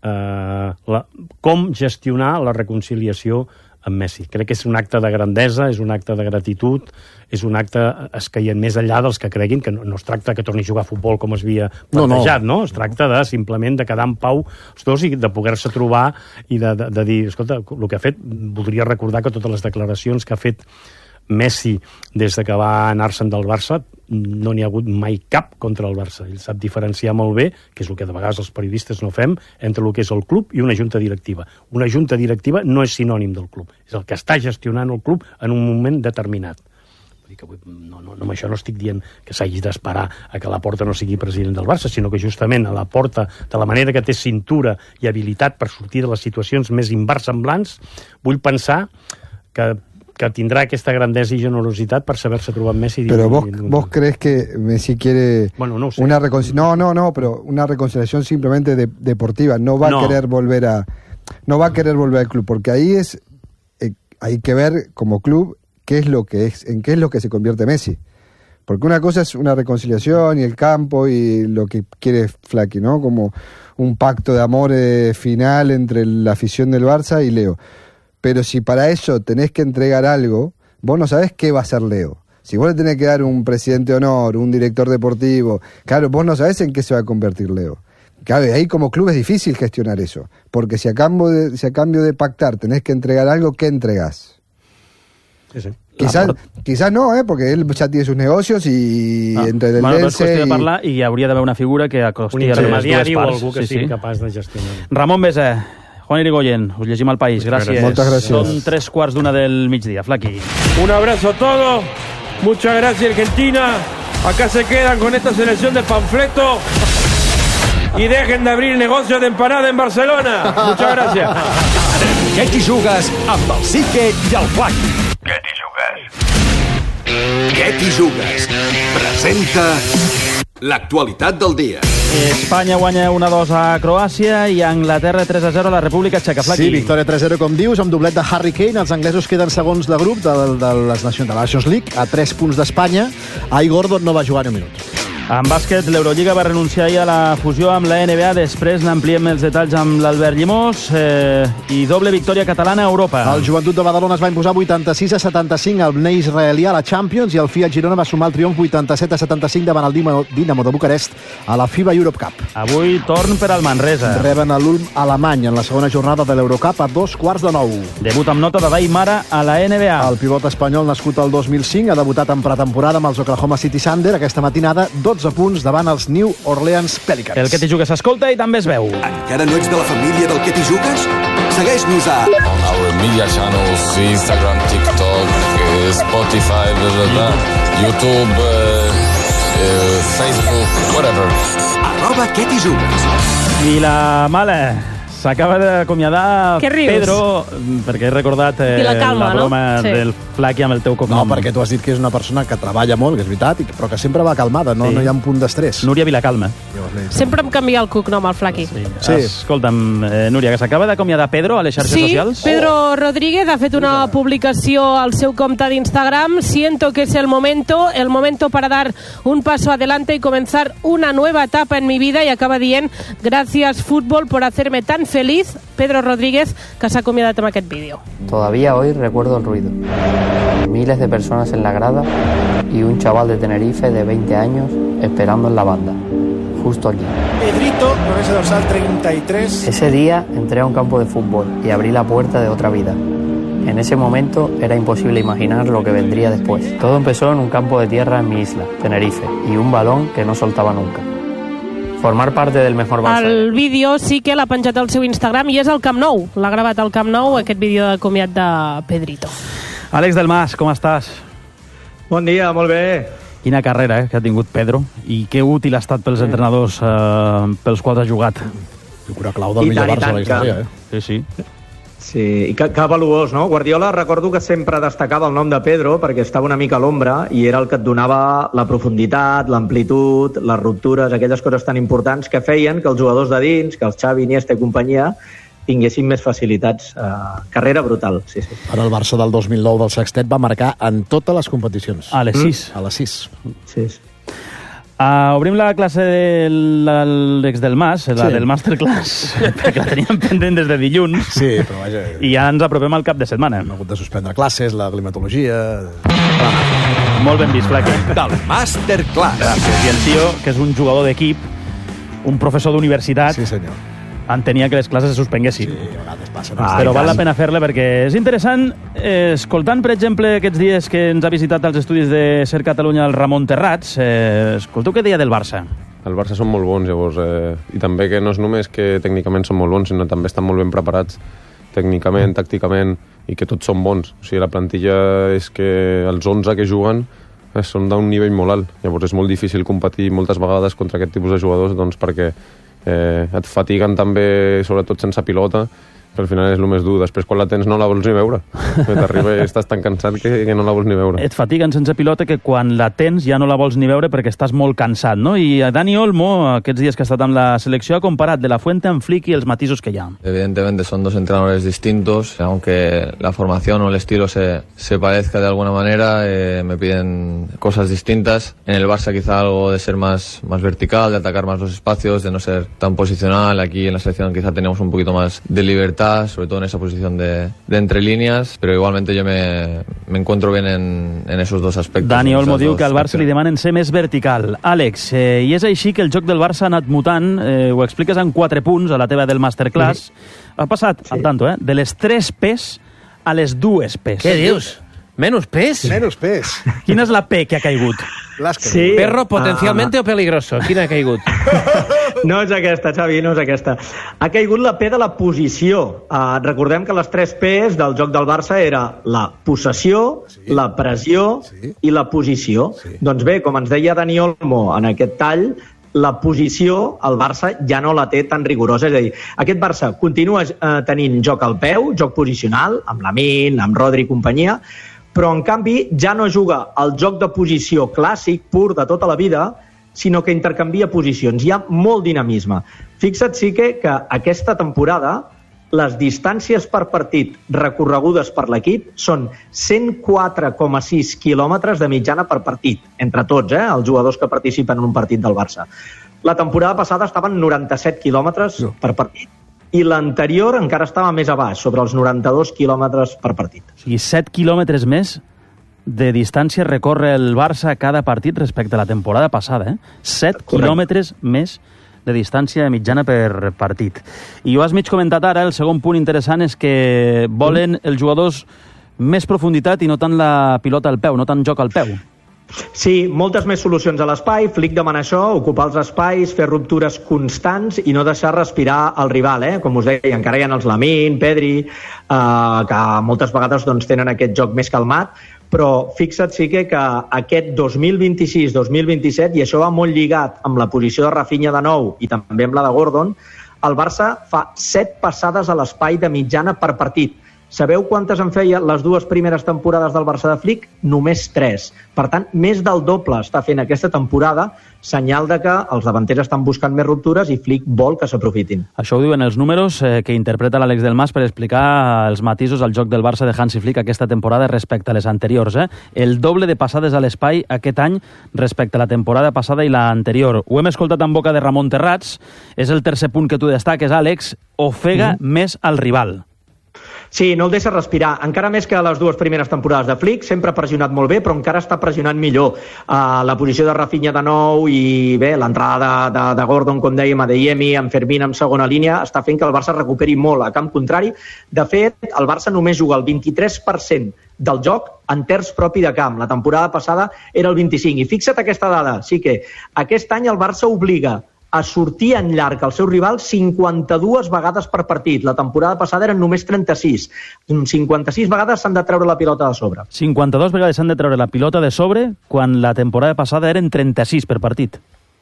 eh, la, com gestionar la reconciliació amb Messi. Crec que és un acte de grandesa, és un acte de gratitud, és un acte escaient més enllà dels que creguin que no, no es tracta que torni a jugar a futbol com es havia plantejat, no, no. no? Es tracta de simplement de quedar en pau els dos i de poder-se trobar i de, de, de dir, escolta, el que ha fet, voldria recordar que totes les declaracions que ha fet Messi des de que va anar-se'n del Barça no n'hi ha hagut mai cap contra el Barça. Ell sap diferenciar molt bé, que és el que de vegades els periodistes no fem, entre el que és el club i una junta directiva. Una junta directiva no és sinònim del club, és el que està gestionant el club en un moment determinat. Vull dir que no, no, no, amb això no estic dient que s'hagi d'esperar a que la Porta no sigui president del Barça, sinó que justament a la Porta, de la manera que té cintura i habilitat per sortir de les situacions més inversemblants, vull pensar que que tindrá aquesta grandesa y generositat per saber-se trobar amb Messi. Pero vos, vos crees que Messi quiere bueno, no, sé. una reconciliación, no, no, no, pero una reconciliación simplemente de, deportiva, no va no. a querer volver a no va a querer volver al club, porque ahí es eh, hay que ver como club qué es lo que es, en qué es lo que se convierte Messi. Porque una cosa es una reconciliación y el campo y lo que quiere Flaqui, ¿no? Como un pacto de amor eh, final entre la afición del Barça y Leo. Pero si para eso tenés que entregar algo, vos no sabés qué va a ser Leo. Si vos le tenés que dar un presidente de honor, un director deportivo, claro, vos no sabés en qué se va a convertir Leo. Claro, y ahí como club es difícil gestionar eso. Porque si a cambio de, si a cambio de pactar tenés que entregar algo, ¿qué entregás? Sí, sí. Quizás, quizás no, eh, porque él ya tiene sus negocios i ah. entre el bueno, Dense... És qüestió de parlar i hi hauria d'haver una figura que acosti a les dues parts. O algú que sí, sigui sí. capaç de gestionar. Ramon Besa, Juan Irigoyen, us llegim al País, gràcies. Moltes gràcies. Són tres quarts d'una del migdia, Flaqui. Un abrazo a todos, muchas gracias Argentina, acá se quedan con esta selección de panfleto y dejen de abrir negocios de empanada en Barcelona. Muchas gracias. Què t'hi jugues amb el Sique i el Flaqui? Què t'hi jugues? Què t'hi jugues? Presenta l'actualitat del dia. Espanya guanya una dos a Croàcia i Anglaterra tres a zero a la República Txeca. Flaqui. Sí, victòria tres a zero, com dius, amb doblet de Harry Kane. Els anglesos queden segons de grup de, de, les Nacions, de la Nations League, a tres punts d'Espanya. Ai Gordon no va jugar ni un minut. En bàsquet, l'Eurolliga va renunciar ahir a la fusió amb la N B A. Després n'ampliem els detalls amb l'Albert Llimós. Eh, I doble victòria catalana a Europa. El Joventut de Badalona es va imposar vuitanta-sis a setanta-cinc al Bnei israelià a la Champions i el Fiat Girona va sumar el triomf vuitanta-set a setanta-cinc davant el Dinamo de Bucarest a la FIBA Europe Cup. Avui torn per al Manresa. Reben a l'Ulm alemany en la segona jornada de l'Eurocup a dos quarts de nou. Debut amb nota de Daimara a la N B A. El pivot espanyol nascut el dos mil cinc ha debutat en pretemporada amb els Oklahoma City Thunder aquesta matinada, dotze punts davant els New Orleans Pelicans. El Que t'hi jugues s'escolta i també es veu. Encara no ets de la família del Que t'hi jugues? Segueix-nos a... On our media channels, Instagram, TikTok, Spotify, blah, blah, blah, YouTube, uh, uh, Facebook, whatever. Arroba Que t'hi jugues. I la mala... s'acaba d'acomiadar Pedro, perquè he recordat eh, la, calma, la broma no? sí. del Flaqui amb el teu cognom. No, perquè tu has dit que és una persona que treballa molt, que és veritat, però que sempre va calmada, no, sí. no hi ha un punt d'estrès. Núria Vilacalma. Sempre em canvia el cognom, el Flaqui. Sí. sí. Escolta'm, eh, Núria, que s'acaba d'acomiadar Pedro a les xarxes sí, socials? Sí, Pedro oh. Rodríguez ha fet una publicació al seu compte d'Instagram. Siento que es el momento, el momento para dar un paso adelante y comenzar una nueva etapa en mi vida, y acaba dient gracias fútbol por hacerme tan feliz. Pedro Rodríguez, que s'ha acomiadat amb aquest vídeo. Todavía hoy recuerdo el ruido. Miles de personas en la grada y un chaval de Tenerife de veinte años esperando en la banda, justo aquí. Pedrito, con ese dorsal treinta y tres. Ese día entré a un campo de fútbol y abrí la puerta de otra vida. En ese momento era imposible imaginar lo que vendría después. Todo empezó en un campo de tierra en mi isla, Tenerife, y un balón que no soltaba nunca. Formar parte del mejor Barça. El vídeo sí que l'ha penjat al seu Instagram i és al Camp Nou. L'ha gravat al Camp Nou, aquest vídeo de comiat de Pedrito. Àlex del Mas, com estàs? Bon dia, molt bé. Quina carrera eh, que ha tingut Pedro, i que útil ha estat pels entrenadors eh, pels quals ha jugat. Figura clau del millor Barça a la història. Eh? Sí, sí. Sí, i que, que valuós, no? Guardiola, recordo que sempre destacava el nom de Pedro perquè estava una mica a l'ombra i era el que et donava la profunditat, l'amplitud, les ruptures, aquelles coses tan importants que feien que els jugadors de dins, que els Xavi, Iniesta i companyia, tinguessin més facilitats. Uh, carrera brutal, sí, sí. Ara el Barça del dos mil nou del Sextet va marcar en totes les competicions. A les sis. Mm. A les sis. Sí, sí. Uh, obrim la classe de l'Àlex del Mas, la sí. del Masterclass, perquè la teníem pendent des de dilluns. Sí, però vaja... I ja ens apropem al cap de setmana. Hem hagut de suspendre classes, la climatologia... Ah, molt ben vist, Flaqui. Del Masterclass. Gràcies. I el tio, que és un jugador d'equip, un professor d'universitat... Sí, senyor. entenia que les classes se suspenguessin. Sí, a vegades passa. Ah, però val la pena fer-la perquè és interessant, eh, escoltant, per exemple, aquests dies que ens ha visitat als estudis de Ser Catalunya el Ramon Terrats, eh, escolteu què deia del Barça. El Barça són molt bons, llavors, eh, i també que no és només que tècnicament són molt bons, sinó també estan molt ben preparats tècnicament, tàcticament, i que tots són bons. O sigui, la plantilla és que els onze que juguen eh, són d'un nivell molt alt. Llavors és molt difícil competir moltes vegades contra aquest tipus de jugadors, doncs perquè eh, et fatiguen també, sobretot sense pilota, que al final és el més dur. Després, quan la tens, no la vols ni veure. T'arriba i estàs tan cansat que, que no la vols ni veure. Et fatiguen sense pilota que quan la tens ja no la vols ni veure perquè estàs molt cansat, no? I Dani Olmo, aquests dies que ha estat amb la selecció, ha comparat De La Fuente amb Flick i els matisos que hi ha. Evidentemente son dos entrenadores distintos, aunque la formación o el estilo se, se parezca de alguna manera, eh, me piden cosas distintas. En el Barça quizá algo de ser más, más vertical, de atacar más los espacios, de no ser tan posicional. Aquí en la selección quizá tenemos un poquito más de libertad, sobre todo en esa posición de, de entre líneas, pero igualmente yo me, me encuentro bien en, en esos dos aspectos. Dani Olmo diu que al Barça li demanen ser més vertical. Àlex, eh, i és així que el joc del Barça ha anat mutant, eh, ho expliques en quatre punts a la teva del Masterclass. Sí. Ha passat, sí. al tanto, eh, de les tres P's a les dues P's. Què dius? Menys pes? Menys pes. Quina és la P que ha caigut? Sí. Perro potencialmente ah. o peligroso? Quina ha caigut? No és aquesta, Xavi, no és aquesta. Ha caigut la P de la posició. Uh, recordem que les tres P's del joc del Barça era la possessió, sí. la pressió sí. i la posició. Sí. Doncs bé, com ens deia Dani Olmo en aquest tall, la posició el Barça ja no la té tan rigorosa. És a dir, aquest Barça continua eh, tenint joc al peu, joc posicional, amb Lamine, amb Rodri i companyia, però en canvi ja no juga el joc de posició clàssic, pur de tota la vida, sinó que intercanvia posicions. Hi ha molt dinamisme. Fixa't sí que, que aquesta temporada les distàncies per partit recorregudes per l'equip són cent quatre coma sis quilòmetres de mitjana per partit, entre tots, eh, els jugadors que participen en un partit del Barça. La temporada passada estaven noranta-set quilòmetres no. per partit, i l'anterior encara estava més a baix, sobre els noranta-dos quilòmetres per partit. O sigui, set quilòmetres més de distància recorre el Barça a cada partit respecte a la temporada passada, eh? set quilòmetres més de distància mitjana per partit. I ho has mig comentat ara, el segon punt interessant és que volen els jugadors més profunditat i no tant la pilota al peu, no tant joc al peu. Sí, moltes més solucions a l'espai. Flick demana això, ocupar els espais, fer ruptures constants i no deixar respirar el rival, eh? Com us deia, encara hi ha els Lamine, Pedri, eh, que moltes vegades doncs, tenen aquest joc més calmat, però fixa't sí que, que aquest dos mil vint-i-sis dos mil vint-i-set, i això va molt lligat amb la posició de Rafinha de nou i també amb la de Gordon, el Barça fa set passades a l'espai de mitjana per partit. Sabeu quantes en feia les dues primeres temporades del Barça de Flick? Només tres. Per tant, més del doble està fent aquesta temporada, senyal de que els davanters estan buscant més ruptures i Flick vol que s'aprofitin. Això ho diuen els números eh, que interpreta l'Àlex Delmas per explicar els matisos al joc del Barça de Hansi Flick aquesta temporada respecte a les anteriors. Eh? El doble de passades a l'espai aquest any respecte a la temporada passada i l'anterior. Ho hem escoltat en boca de Ramon Terrats. És el tercer punt que tu destaques, Àlex. Ofega mm. més al rival. Sí, no el deixa respirar. Encara més que les dues primeres temporades de Flick, sempre ha pressionat molt bé, però encara està pressionant millor. Uh, la posició de Rafinha de nou i bé, l'entrada de, de, de Gordon, com dèiem, Adeyemi, amb Fermín en segona línia, està fent que el Barça recuperi molt a camp contrari. De fet, el Barça només juga el vint-i-tres per cent del joc en terç propi de camp. La temporada passada era el vint-i-cinc. I fixa't aquesta dada, sí que aquest any el Barça obliga a sortir en llarg al seu rival cinquanta-dues vegades per partit. La temporada passada eren només trenta-sis. cinquanta-sis vegades s'han de treure la pilota de sobre. cinquanta-dues vegades s'han de treure la pilota de sobre quan la temporada passada eren trenta-sis per partit.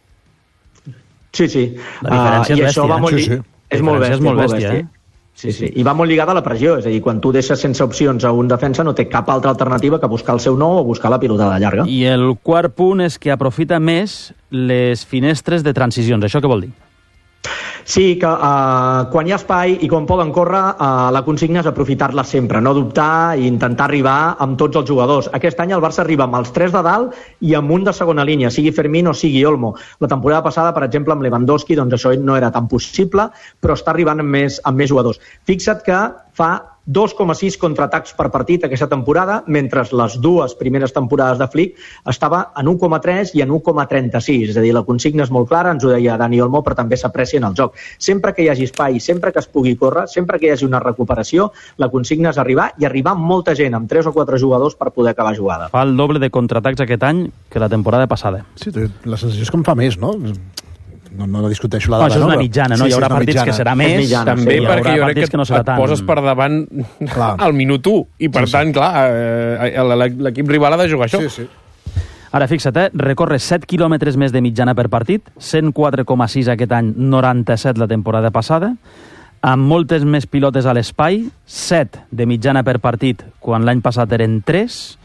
Sí, sí. La diferència uh, és bèstia. Va molt sí, sí. És molt bèstia. És molt bèstia, eh? Sí, sí. I va molt lligada a la pressió, és a dir, quan tu deixes sense opcions a un defensa no té cap altra alternativa que buscar el seu nou o buscar la pilotada llarga. I el quart punt és que aprofita més les finestres de transicions. Això què vol dir? Sí, que uh, quan hi ha espai i quan poden córrer, uh, la consigna és aprofitar-la sempre, no dubtar i intentar arribar amb tots els jugadors. Aquest any el Barça arriba amb els tres de dalt i amb un de segona línia, sigui Fermín o sigui Olmo. La temporada passada, per exemple, amb Lewandowski, doncs això no era tan possible, però està arribant amb més, amb més jugadors. Fixa't que fa dos coma sis contraatacs per partit aquesta temporada, mentre les dues primeres temporades de Flick estava en un coma tres i en un coma trenta-sis. És a dir, la consigna és molt clara, ens ho deia Dani Olmo, però també s'aprecia en el joc. Sempre que hi hagi espai, sempre que es pugui córrer, sempre que hi hagi una recuperació, la consigna és arribar i arribar amb molta gent, amb tres o quatre jugadors per poder acabar jugada. Fa el doble de contraatacs aquest any que la temporada passada. Sí, la sensació és que en fa més, no? No, no discuteixo la dada. Això és una mitjana, no? Sí, hi haurà partits mitjana. Que serà més. Mitjana, també sí, perquè jo crec que, que no et tant. Poses per davant clar. Al minut u i per sí, tant, sí. clar, eh, l'equip rival ha de jugar això. Sí, sí. Ara, fixa't, eh? recorre set quilòmetres més de mitjana per partit, cent quatre coma sis aquest any, noranta-set la temporada passada, amb moltes més pilotes a l'espai, set de mitjana per partit, quan l'any passat eren tres,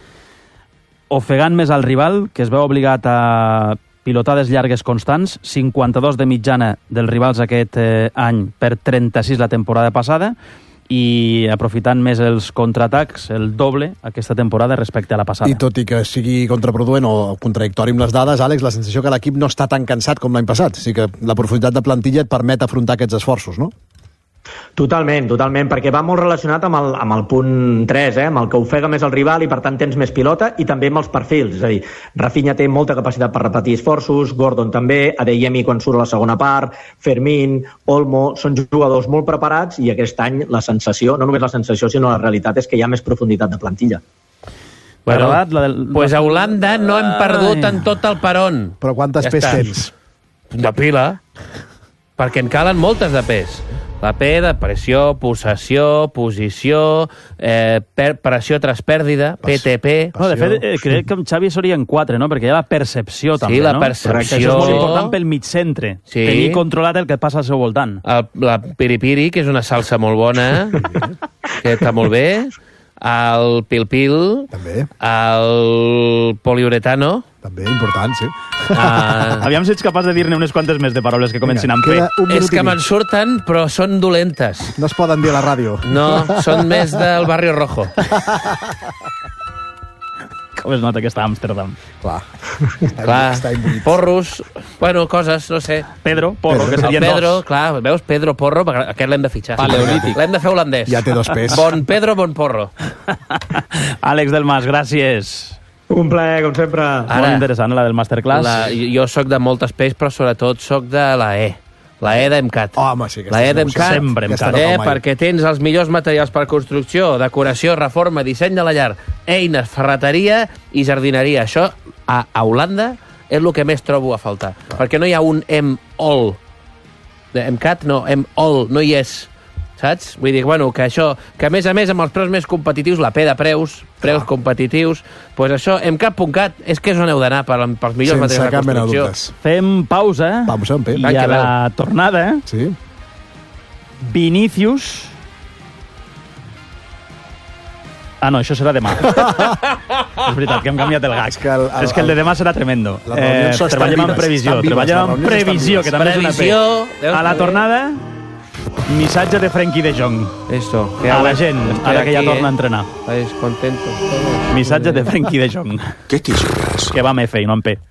ofegant més al rival, que es veu obligat a pilotades llargues constants, cinquanta-dos de mitjana dels rivals aquest eh, any per trenta-sis la temporada passada, i aprofitant més els contraatacs, el doble aquesta temporada respecte a la passada. I tot i que sigui contraproduent o contradictori amb les dades, Àlex, la sensació que l'equip no està tan cansat com l'any passat. O sigui que la profunditat de plantilla et permet afrontar aquests esforços, no? Totalment, totalment, perquè va molt relacionat amb el, amb el punt tres, eh? amb el que ofega més el rival i per tant tens més pilota, i també amb els perfils, és a dir, Rafinha té molta capacitat per repetir esforços, Gordon també, Adeyemi quan surt a la segona part, Fermín, Olmo, són jugadors molt preparats i aquest any la sensació, no només la sensació sinó la realitat és que hi ha més profunditat de plantilla. Bueno, la del... pues a Holanda no hem perdut en tot el peron. Però quantes ja pes tens? De pila, perquè en calen moltes de pes. La P de pressió, possessió, posició, eh, per, pressió tras pèrdida, P T P... No, de fet, eh, crec que amb Xavi serien quatre, no? Perquè hi ha la percepció, també, sí, la no? percepció... Això és molt important pel mig centre. Sí. Tenir controlat el que passa al seu voltant. El, la piripiri, que és una salsa molt bona, que està molt bé. El pil-pil. També. El poliuretano. També, important, sí. Uh, Aviam si ets capaç de dir-ne unes quantes més de paraules que comencin amb P. És que me'n surten, però són dolentes. No es poden dir a la ràdio. No, són més del Barrio Rojo. Com es nota que està a Amsterdam. Clar. Clar, porros, bueno, coses, no sé. Pedro, porro, Pedro. que serien Pedro, dos. Clar, veus, Pedro, porro, aquest l'hem de fitxar. Paleolític. L'hem de fer holandès. Ja té dos pes. Bon Pedro, bon porro. Àlex Delmas, gràcies. Un plaer, com sempre. Ara, molt interessant, la del masterclass. La, jo sóc de moltes peix, però sobretot sóc de la E. La E d'EMCAT. Home, sí, la E d'EMCAT, sempre EMCAT. Eh, perquè tens els millors materials per construcció, decoració, reforma, disseny de la llar, eines, ferreteria i jardineria. Això, a, a Holanda, és el que més trobo a faltar. Ah. Perquè no hi ha un M-All. EMCAT, no, M-All, no hi és. Saps? Vull dir, bueno, que això, que a més a més amb els preus més competitius, la P de preus, preus ah. competitius, doncs pues això, emcat punt cat, és que és on heu d'anar per, pels millors sense materials de construcció. Fem pausa, Pausa, en P. i a la tornada sí. Vinícius... Ah, no, això serà demà. És veritat, que hem canviat el gag. És que el, el, és que el de demà serà tremendo. Eh, treballem en previsió, treballem en previsió, que també és una P. A la tornada, missatge de Frenkie de Jong. Esto. A la gent, ara que ja torna a entrenar. Estáis contentos. Missatge de Frenkie de Jong. Què t'hi jugues? Que va amb F i no amb P.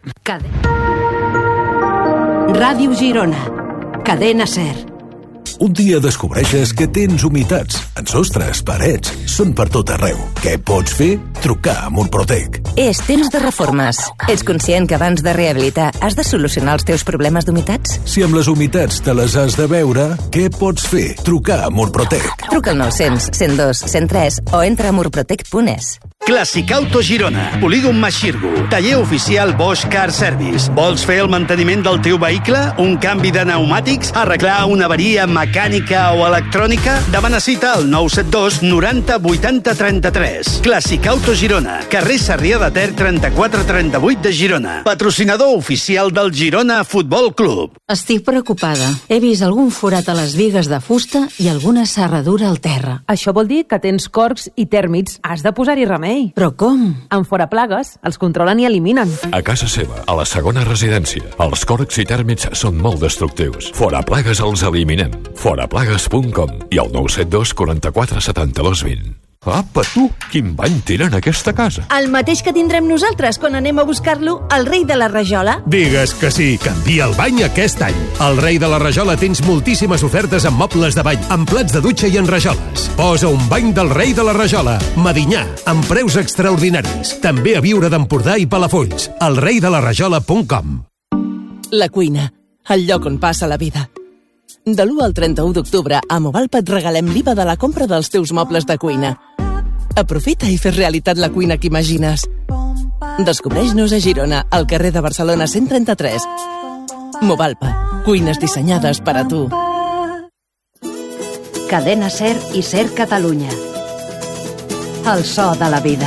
Ràdio Girona. Cadena Ser. Un dia descobreixes que tens humitats en sostres, parets, són per tot arreu. Què pots fer? Trucar a Murprotec. És temps de reformes. Ets conscient que abans de rehabilitar has de solucionar els teus problemes d'humitats? Si amb les humitats te les has de veure, què pots fer? Trucar a Murprotec. Truca al nou cents, cent dos, cent tres o entra a murprotec punt es. Clàssic Auto Girona, Polígon Maxirgo, taller oficial Bosch Car Service. Vols fer el manteniment del teu vehicle? Un canvi de pneumàtics? Arreglar una avaria mecànica o electrònica? Demana cita al nou set dos noranta vuitanta trenta-tres. Clàssic Auto Girona, carrer Sarrià de Ter trenta-quatre trenta-vuit de Girona. Patrocinador oficial del Girona Futbol Club. Estic preocupada. He vist algun forat a les bigues de fusta i alguna serradura al terra. Això vol dir que tens corcs i tèrmits. Has de posar-hi remei. Però com? En Foraplagues els controlen i eliminen. A casa seva, a la segona residència, els corcs i tèrmits són molt destructius. Foraplagues els eliminem. foraplagues punt com i el nou set dos quaranta-quatre setanta-dos vint. Apa, tu! Quin bany tira en aquesta casa? El mateix que tindrem nosaltres quan anem a buscar-lo al Rei de la Rajola. Digues que sí, canvia el bany aquest any. Al Rei de la Rajola tens moltíssimes ofertes en mobles de bany, en plats de dutxa i en rajoles. Posa un bany del Rei de la Rajola, Medinyà, amb preus extraordinaris. També a Viure d'Empordà i Palafolls. el rei de la rajola punt com. La cuina, el lloc on passa la vida. De l'u al trenta-u d'octubre, a Movalpa et regalem l'I V A de la compra dels teus mobles de cuina. Aprofita i fes realitat la cuina que imagines. Descobreix-nos a Girona, al carrer de Barcelona cent trenta-tres. Movalpa, cuines dissenyades per a tu. Cadena Ser i Ser Catalunya. El so de la vida.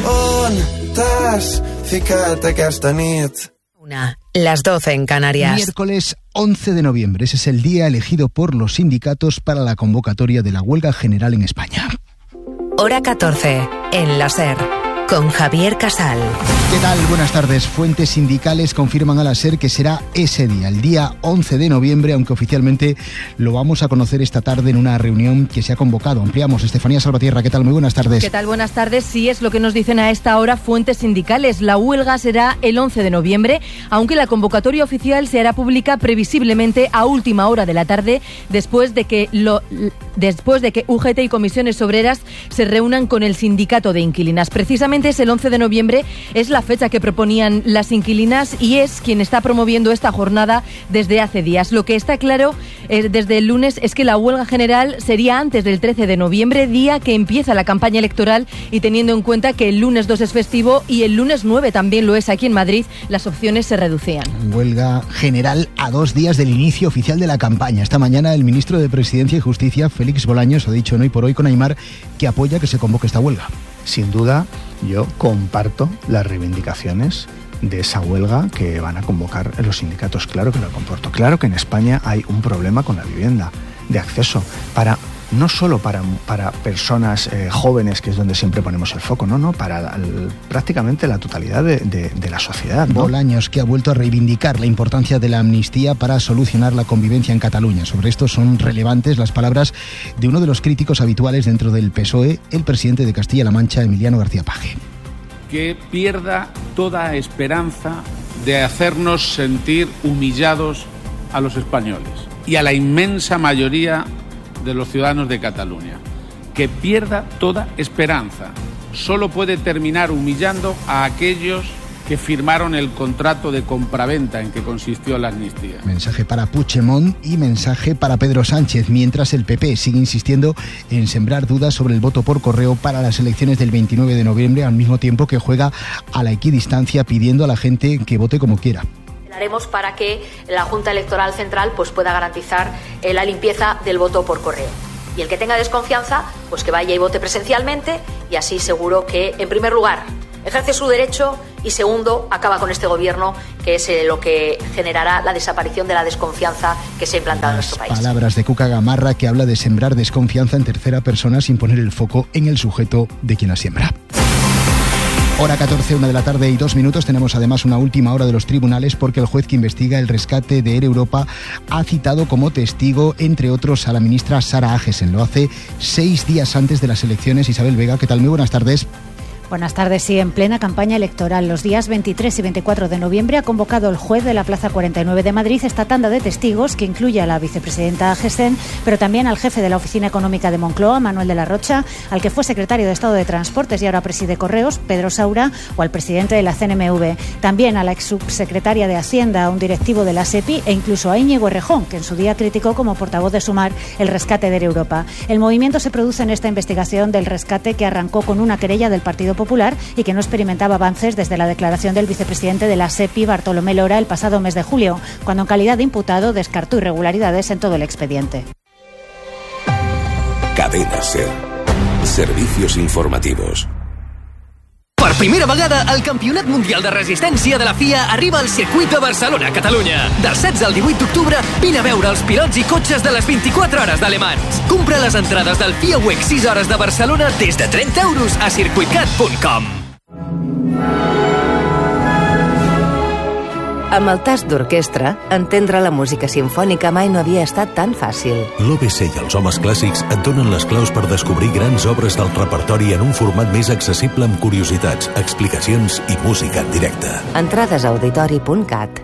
On t'has ficat aquesta nit? Una, las doce en Canarias. Miércoles once de noviembre. Ese es el día elegido por los sindicatos para la convocatoria de la huelga general en España. Hora catorce, en la Ser, con Javier Casal. ¿Qué tal? Buenas tardes. Fuentes sindicales confirman a la SER que será ese día, el día once de noviembre, aunque oficialmente lo vamos a conocer esta tarde en una reunión que se ha convocado. Ampliamos. Estefanía Salvatierra, ¿qué tal? Muy buenas tardes. ¿Qué tal? Buenas tardes. Sí, es lo que nos dicen a esta hora fuentes sindicales. La huelga será el once de noviembre, aunque la convocatoria oficial se hará pública previsiblemente a última hora de la tarde, después de que, lo, después de que U G T y comisiones obreras se reúnan con el sindicato de inquilinas. Precisamente es el once de noviembre, es la fecha que proponían las inquilinas y es quien está promoviendo esta jornada desde hace días. Lo que está claro eh, desde el lunes es que la huelga general sería antes del trece de noviembre, día que empieza la campaña electoral, y teniendo en cuenta que el lunes dos es festivo y el lunes nueve también lo es aquí en Madrid, las opciones se reducían. Huelga general a dos días del inicio oficial de la campaña. Esta mañana el ministro de Presidencia y Justicia, Félix Bolaños, ha dicho en Hoy por Hoy con Aimar que apoya que se convoque esta huelga. Sin duda, yo comparto las reivindicaciones de esa huelga que van a convocar los sindicatos. Claro que lo comporto. Claro que en España hay un problema con la vivienda, de acceso, para no solo para, para personas eh, jóvenes, que es donde siempre ponemos el foco, no, no, para el, prácticamente la totalidad de, de, de la sociedad, ¿no? Bolaños, que ha vuelto a reivindicar la importancia de la amnistía para solucionar la convivencia en Cataluña. Sobre esto son relevantes las palabras de uno de los críticos habituales dentro del P S O E, el presidente de Castilla-La Mancha, Emiliano García Paje. Que pierda toda esperanza de hacernos sentir humillados a los españoles y a la inmensa mayoría de los ciudadanos de Cataluña. Que pierda toda esperanza. Solo puede terminar humillando a aquellos que firmaron el contrato de compraventa en que consistió la amnistía. Mensaje para Puigdemont y mensaje para Pedro Sánchez, mientras el P P sigue insistiendo en sembrar dudas sobre el voto por correo para las elecciones del veintinueve de noviembre, al mismo tiempo que juega a la equidistancia pidiendo a la gente que vote como quiera. Haremos para que la Junta Electoral Central pues, pueda garantizar eh, la limpieza del voto por correo. Y el que tenga desconfianza, pues que vaya y vote presencialmente, y así seguro que, en primer lugar, ejerce su derecho y segundo, acaba con este gobierno, que es eh, lo que generará la desaparición de la desconfianza que se ha implantado en nuestro país. Palabras de Cuca Gamarra, que habla de sembrar desconfianza en tercera persona sin poner el foco en el sujeto de quien la siembra. Hora catorce, una de la tarde y dos minutos. Tenemos además una última hora de los tribunales porque el juez que investiga el rescate de Air Europa ha citado como testigo, entre otros, a la ministra Sara Agesen. Lo hace seis días antes de las elecciones. Isabel Vega, ¿qué tal? Muy buenas tardes. Buenas tardes. Sí, en plena campaña electoral, los días veintitrés y veinticuatro de noviembre ha convocado el juez de la Plaza cuarenta y nueve de Madrid esta tanda de testigos que incluye a la vicepresidenta Agesen, pero también al jefe de la Oficina Económica de Moncloa, Manuel de la Rocha, al que fue secretario de Estado de Transportes y ahora preside Correos, Pedro Saura, o al presidente de la C N M V. También a la ex subsecretaria de Hacienda, a un directivo de la SEPI e incluso a Íñigo Errejón, que en su día criticó como portavoz de Sumar el rescate de Air Europa. El movimiento se produce en esta investigación del rescate que arrancó con una querella del Partido Popular y que no experimentaba avances desde la declaración del vicepresidente de la SEPI, Bartolomé Lora, el pasado mes de julio, cuando en calidad de imputado descartó irregularidades en todo el expediente. Cadena SER. Servicios informativos. Per primera vegada, el Campionat Mundial de Resistència de la F I A arriba al circuit de Barcelona, Catalunya. Del setze al divuit d'octubre, vine a veure els pilots i cotxes de les vint-i-quatre hores d'Ale Mans. Compra les entrades del F I A W E C sis hores de Barcelona des de trenta euros a circuitcat punt com. Amb el tast d'orquestra, entendre la música simfònica mai no havia estat tan fàcil. L'O B C i els homes clàssics et donen les claus per descobrir grans obres del repertori en un format més accessible amb curiositats, explicacions i música en directe. Entrades a auditori punt cat.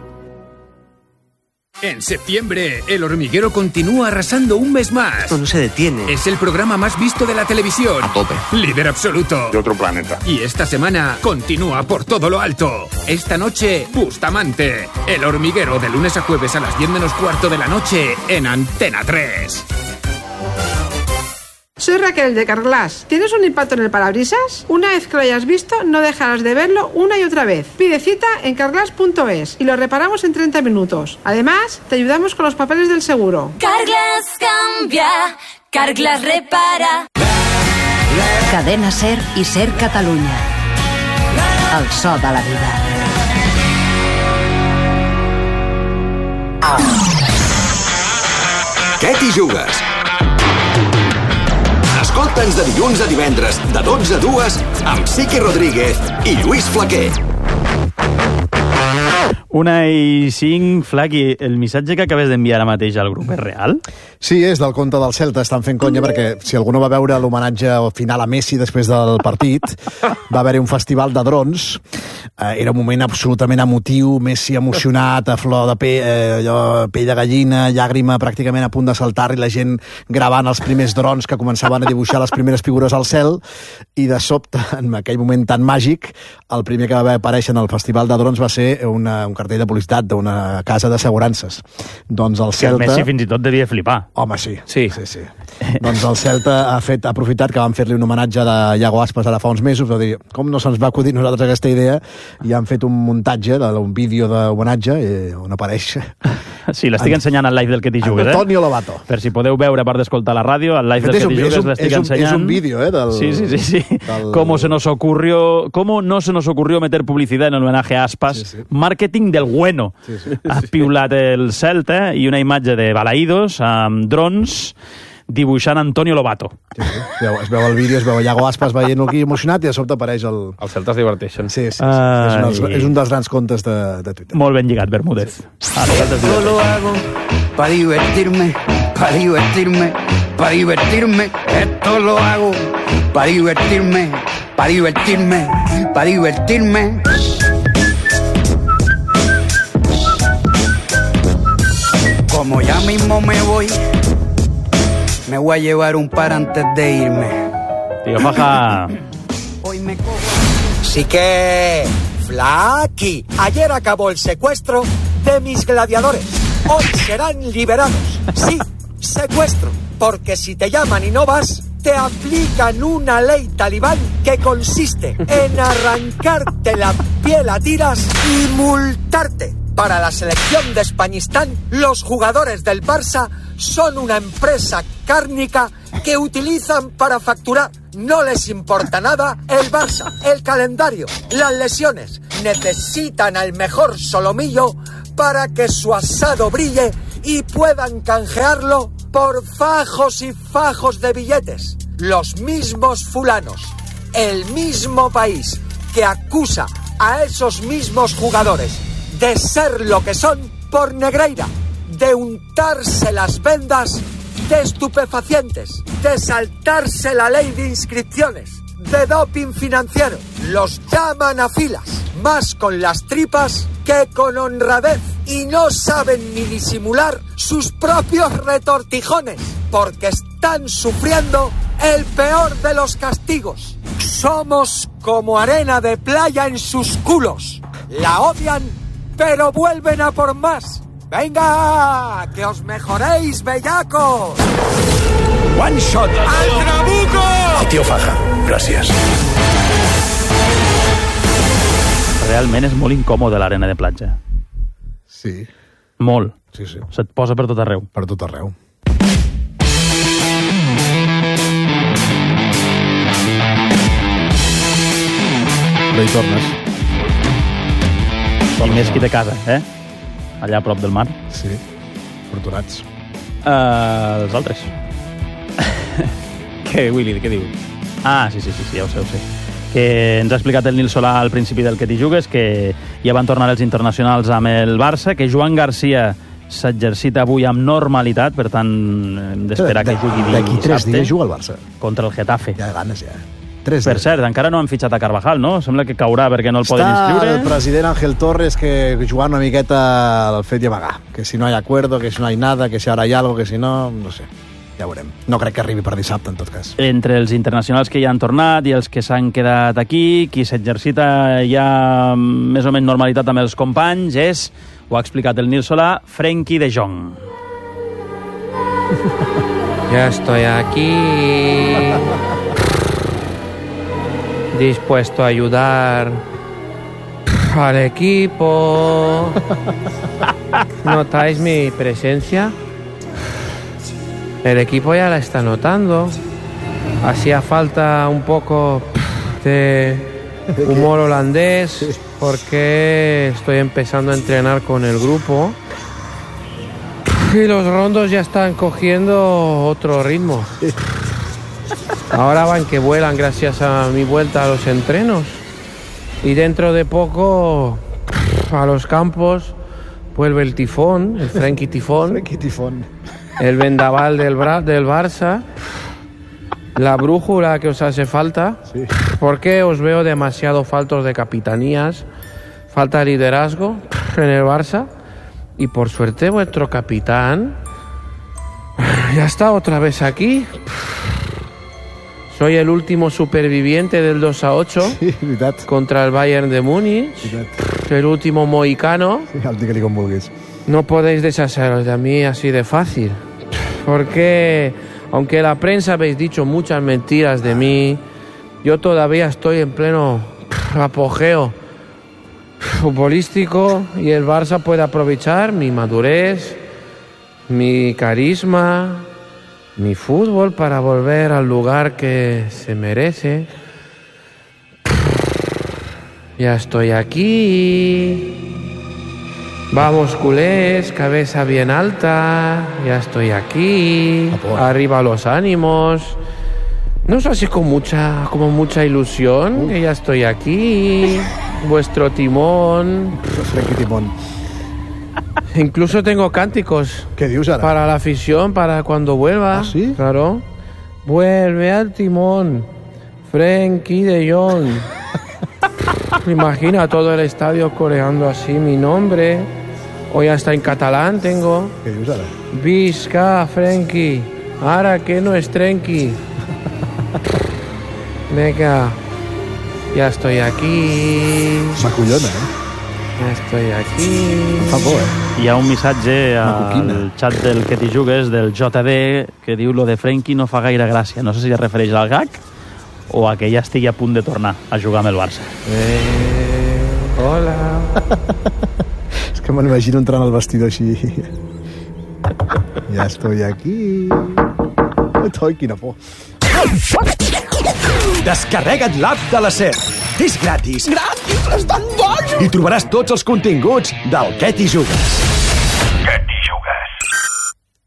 En septiembre, El Hormiguero continúa arrasando un mes más. Esto no se detiene. Es el programa más visto de la televisión. A tope. Líder absoluto. De otro planeta. Y esta semana continúa por todo lo alto. Esta noche, Bustamante. El Hormiguero, de lunes a jueves a las diez menos cuarto de la noche en Antena tres. Soy Raquel de Carglass. ¿Tienes un impacto en el parabrisas? Una vez que lo hayas visto, no dejarás de verlo una y otra vez. Pide cita en carglass punto es y lo reparamos en treinta minutos. Además, te ayudamos con los papeles del seguro. Carglass cambia, Carglass repara. Cadena SER i SER Catalunya. El so de la vida. Què t'hi jugues? Escolta'ns de dilluns a divendres, de dotze a dues, amb Sique Rodríguez i Lluís Flaquer. Una i cinc, Flaqui, el missatge que acabes d'enviar ara mateix al grup és real? Sí, és del conte del Celta, estan fent conya perquè si algú no va veure l'homenatge final a Messi després del partit, va haver-hi un festival de drons, eh, era un moment absolutament emotiu, Messi emocionat, a flor de pell, eh, allò, pell de gallina, llàgrima pràcticament a punt de saltar i la gent gravant els primers drons que començaven a dibuixar les primeres figures al cel i de sobte, en aquell moment tan màgic, el primer que va aparèixer en el festival de drons va ser una, un cartell de publicitat d'una casa d'assegurances. Doncs el Celta... Que el Messi fins i tot devia flipar. Home, sí. Sí, sí, sí. Doncs el Celta ha, fet, ha aprofitat que van fer-li un homenatge de Iago Aspas ara fa uns mesos, va dir, com no se'ns va acudir nosaltres aquesta idea, i han fet un muntatge, un vídeo d'homenatge on apareix... Sí, l'estic ensenyant al live del Que t'hi jugues, eh? Antonio Lobato. Per si podeu veure, a part d'escoltar la ràdio, al live del Que t'hi jugues l'estic ensenyant... És un vídeo, eh? Del, sí, sí, sí. sí. Del... Cómo se nos ocurrió... Cómo no se nos ocurrió meter publicidad en el homenaje a Aspas. Sí, sí. Marketing del bueno. Sí, sí. Ha piulat el Celta i una imatge de balaïdos amb drons dibuixant Antonio Lobato. Sí, sí. Es, veu, es veu el vídeo, es veu Iago Aspas veient aquí emocionat i de sobte apareix el... Els celtes diverteixen. Sí, sí, sí. És, un dels, és un dels grans contes de, de Twitter. Molt ben lligat, Bermúdez. Esto lo hago para divertirme, para divertirme, para divertirme. Esto lo hago para divertirme, para divertirme, para divertirme. Como ya mismo me voy, me voy a llevar un par antes de irme. Tío, baja. Hoy me cojo. Sí que... Flaqui. Ayer acabó el secuestro de mis gladiadores. Hoy serán liberados. Sí, secuestro. Porque si te llaman y no vas, te aplican una ley talibán que consiste en arrancarte la piel a tiras y multarte. Para la selección de Españistán, los jugadores del Barça son una empresa cárnica que utilizan para facturar. No les importa nada el Barça, el calendario, las lesiones. Necesitan al mejor solomillo para que su asado brille y puedan canjearlo por fajos y fajos de billetes. Los mismos fulanos, el mismo país que acusa a esos mismos jugadores de ser lo que son por Negreira, de untarse las vendas de estupefacientes, de saltarse la ley de inscripciones, de doping financiero. Los llaman a filas, más con las tripas que con honradez, y no saben ni disimular sus propios retortijones, porque están sufriendo el peor de los castigos. Somos como arena de playa en sus culos. La odian, pero vuelven a por más. ¡Venga! ¡Que os mejoréis, bellacos! One shot. ¡Al trabuco! El tio Faja, gràcies. Realment és molt incòmode l'arena de platja. Sí. Molt. Sí, sí. Se't posa per tot arreu. Per tot arreu. Però hi tornes. I més qui té casa, eh? Allà a prop del mar. Sí, fortunats. Uh, els altres. Què, Willy, què diu? Ah, sí, sí, sí, sí, ja ho sé, ho sé. Que ens ha explicat el Nil Solà al principi del Que t'hi jugues, que ja van tornar els internacionals amb el Barça, que Joan Garcia s'exercita avui amb normalitat, per tant, hem d'esperar que jugui dissabte. D'aquí tres dies juga el Barça. Contra el Getafe. Ja ganes, ja. Tres per cert, encara no han fitxat a Carvajal, no? Sembla que caurà perquè no el poden inscriure. Està el president Ángel Torres que jugant una miqueta al fet i amagar. Que si no hi ha acuerdo, que si no hi ha nada, que si ara hi ha algo, que si no... No sé, ja veurem. No crec que arribi per dissabte, en tot cas. Entre els internacionals que ja han tornat i els que s'han quedat aquí, qui s'exercita ja més o menys normalitat amb els companys és, ho ha explicat el Nil Solà, Frenkie de Jong. Ya estoy aquí... dispuesto a ayudar al equipo. ¿Notáis mi presencia? El equipo ya la está notando. Hacía falta un poco de humor holandés porque estoy empezando a entrenar con el grupo y los rondos ya están cogiendo otro ritmo. Ahora van que vuelan gracias a mi vuelta a los entrenos. Y dentro de poco a los campos vuelve el tifón, el Frenkie Tifón. Frenkie Tifón. El vendaval del, Bra- del Barça. La brújula que os hace falta. Sí. Porque os veo demasiado faltos de capitanías. Falta de liderazgo en el Barça. Y por suerte vuestro capitán ya está otra vez aquí. Soy el último superviviente del dos a ocho sí, contra el Bayern de Múnich. El último mohicano. Sí, el digue-li com vulguis. No podéis deshaceros de mí así de fácil. Porque, aunque la prensa habéis dicho muchas mentiras de mí, yo todavía estoy en pleno apogeo futbolístico y el Barça puede aprovechar mi madurez, mi carisma, mi fútbol para volver al lugar que se merece. Ya estoy aquí. Vamos, culés, cabeza bien alta. Ya estoy aquí. Arriba los ánimos. No sé si con mucha, como mucha ilusión, que ya estoy aquí. Vuestro timón. Frenkie Timón. Incluso tengo cánticos para la afición, para cuando vuelva. ¿Ah, sí? Claro. Vuelve al timón, Frenkie de Jong. Me imagino a todo el estadio coreando así mi nombre. Hoy hasta en catalán tengo. ¿Qué dius ara? Visca, Frenkie. Ahora que no es Trenqui. Venga. Ya estoy aquí. M'acollona, eh? Ja estoy aquí. Em fa por, eh? Hi ha un missatge al xat del Que t'hi jugues, del J D, que diu lo de Frenkie no fa gaire gràcia. No sé si es refereix al gag o a que ja estigui a punt de tornar a jugar amb el Barça. Eh, hola. És que m'imagino entrant al vestidor així. Ja estoy aquí. Ai, quina por. Descarrega't l'app de la SER. És gratis. Gratis? Estan bojos! I trobaràs tots els continguts del Què t'hi jugues.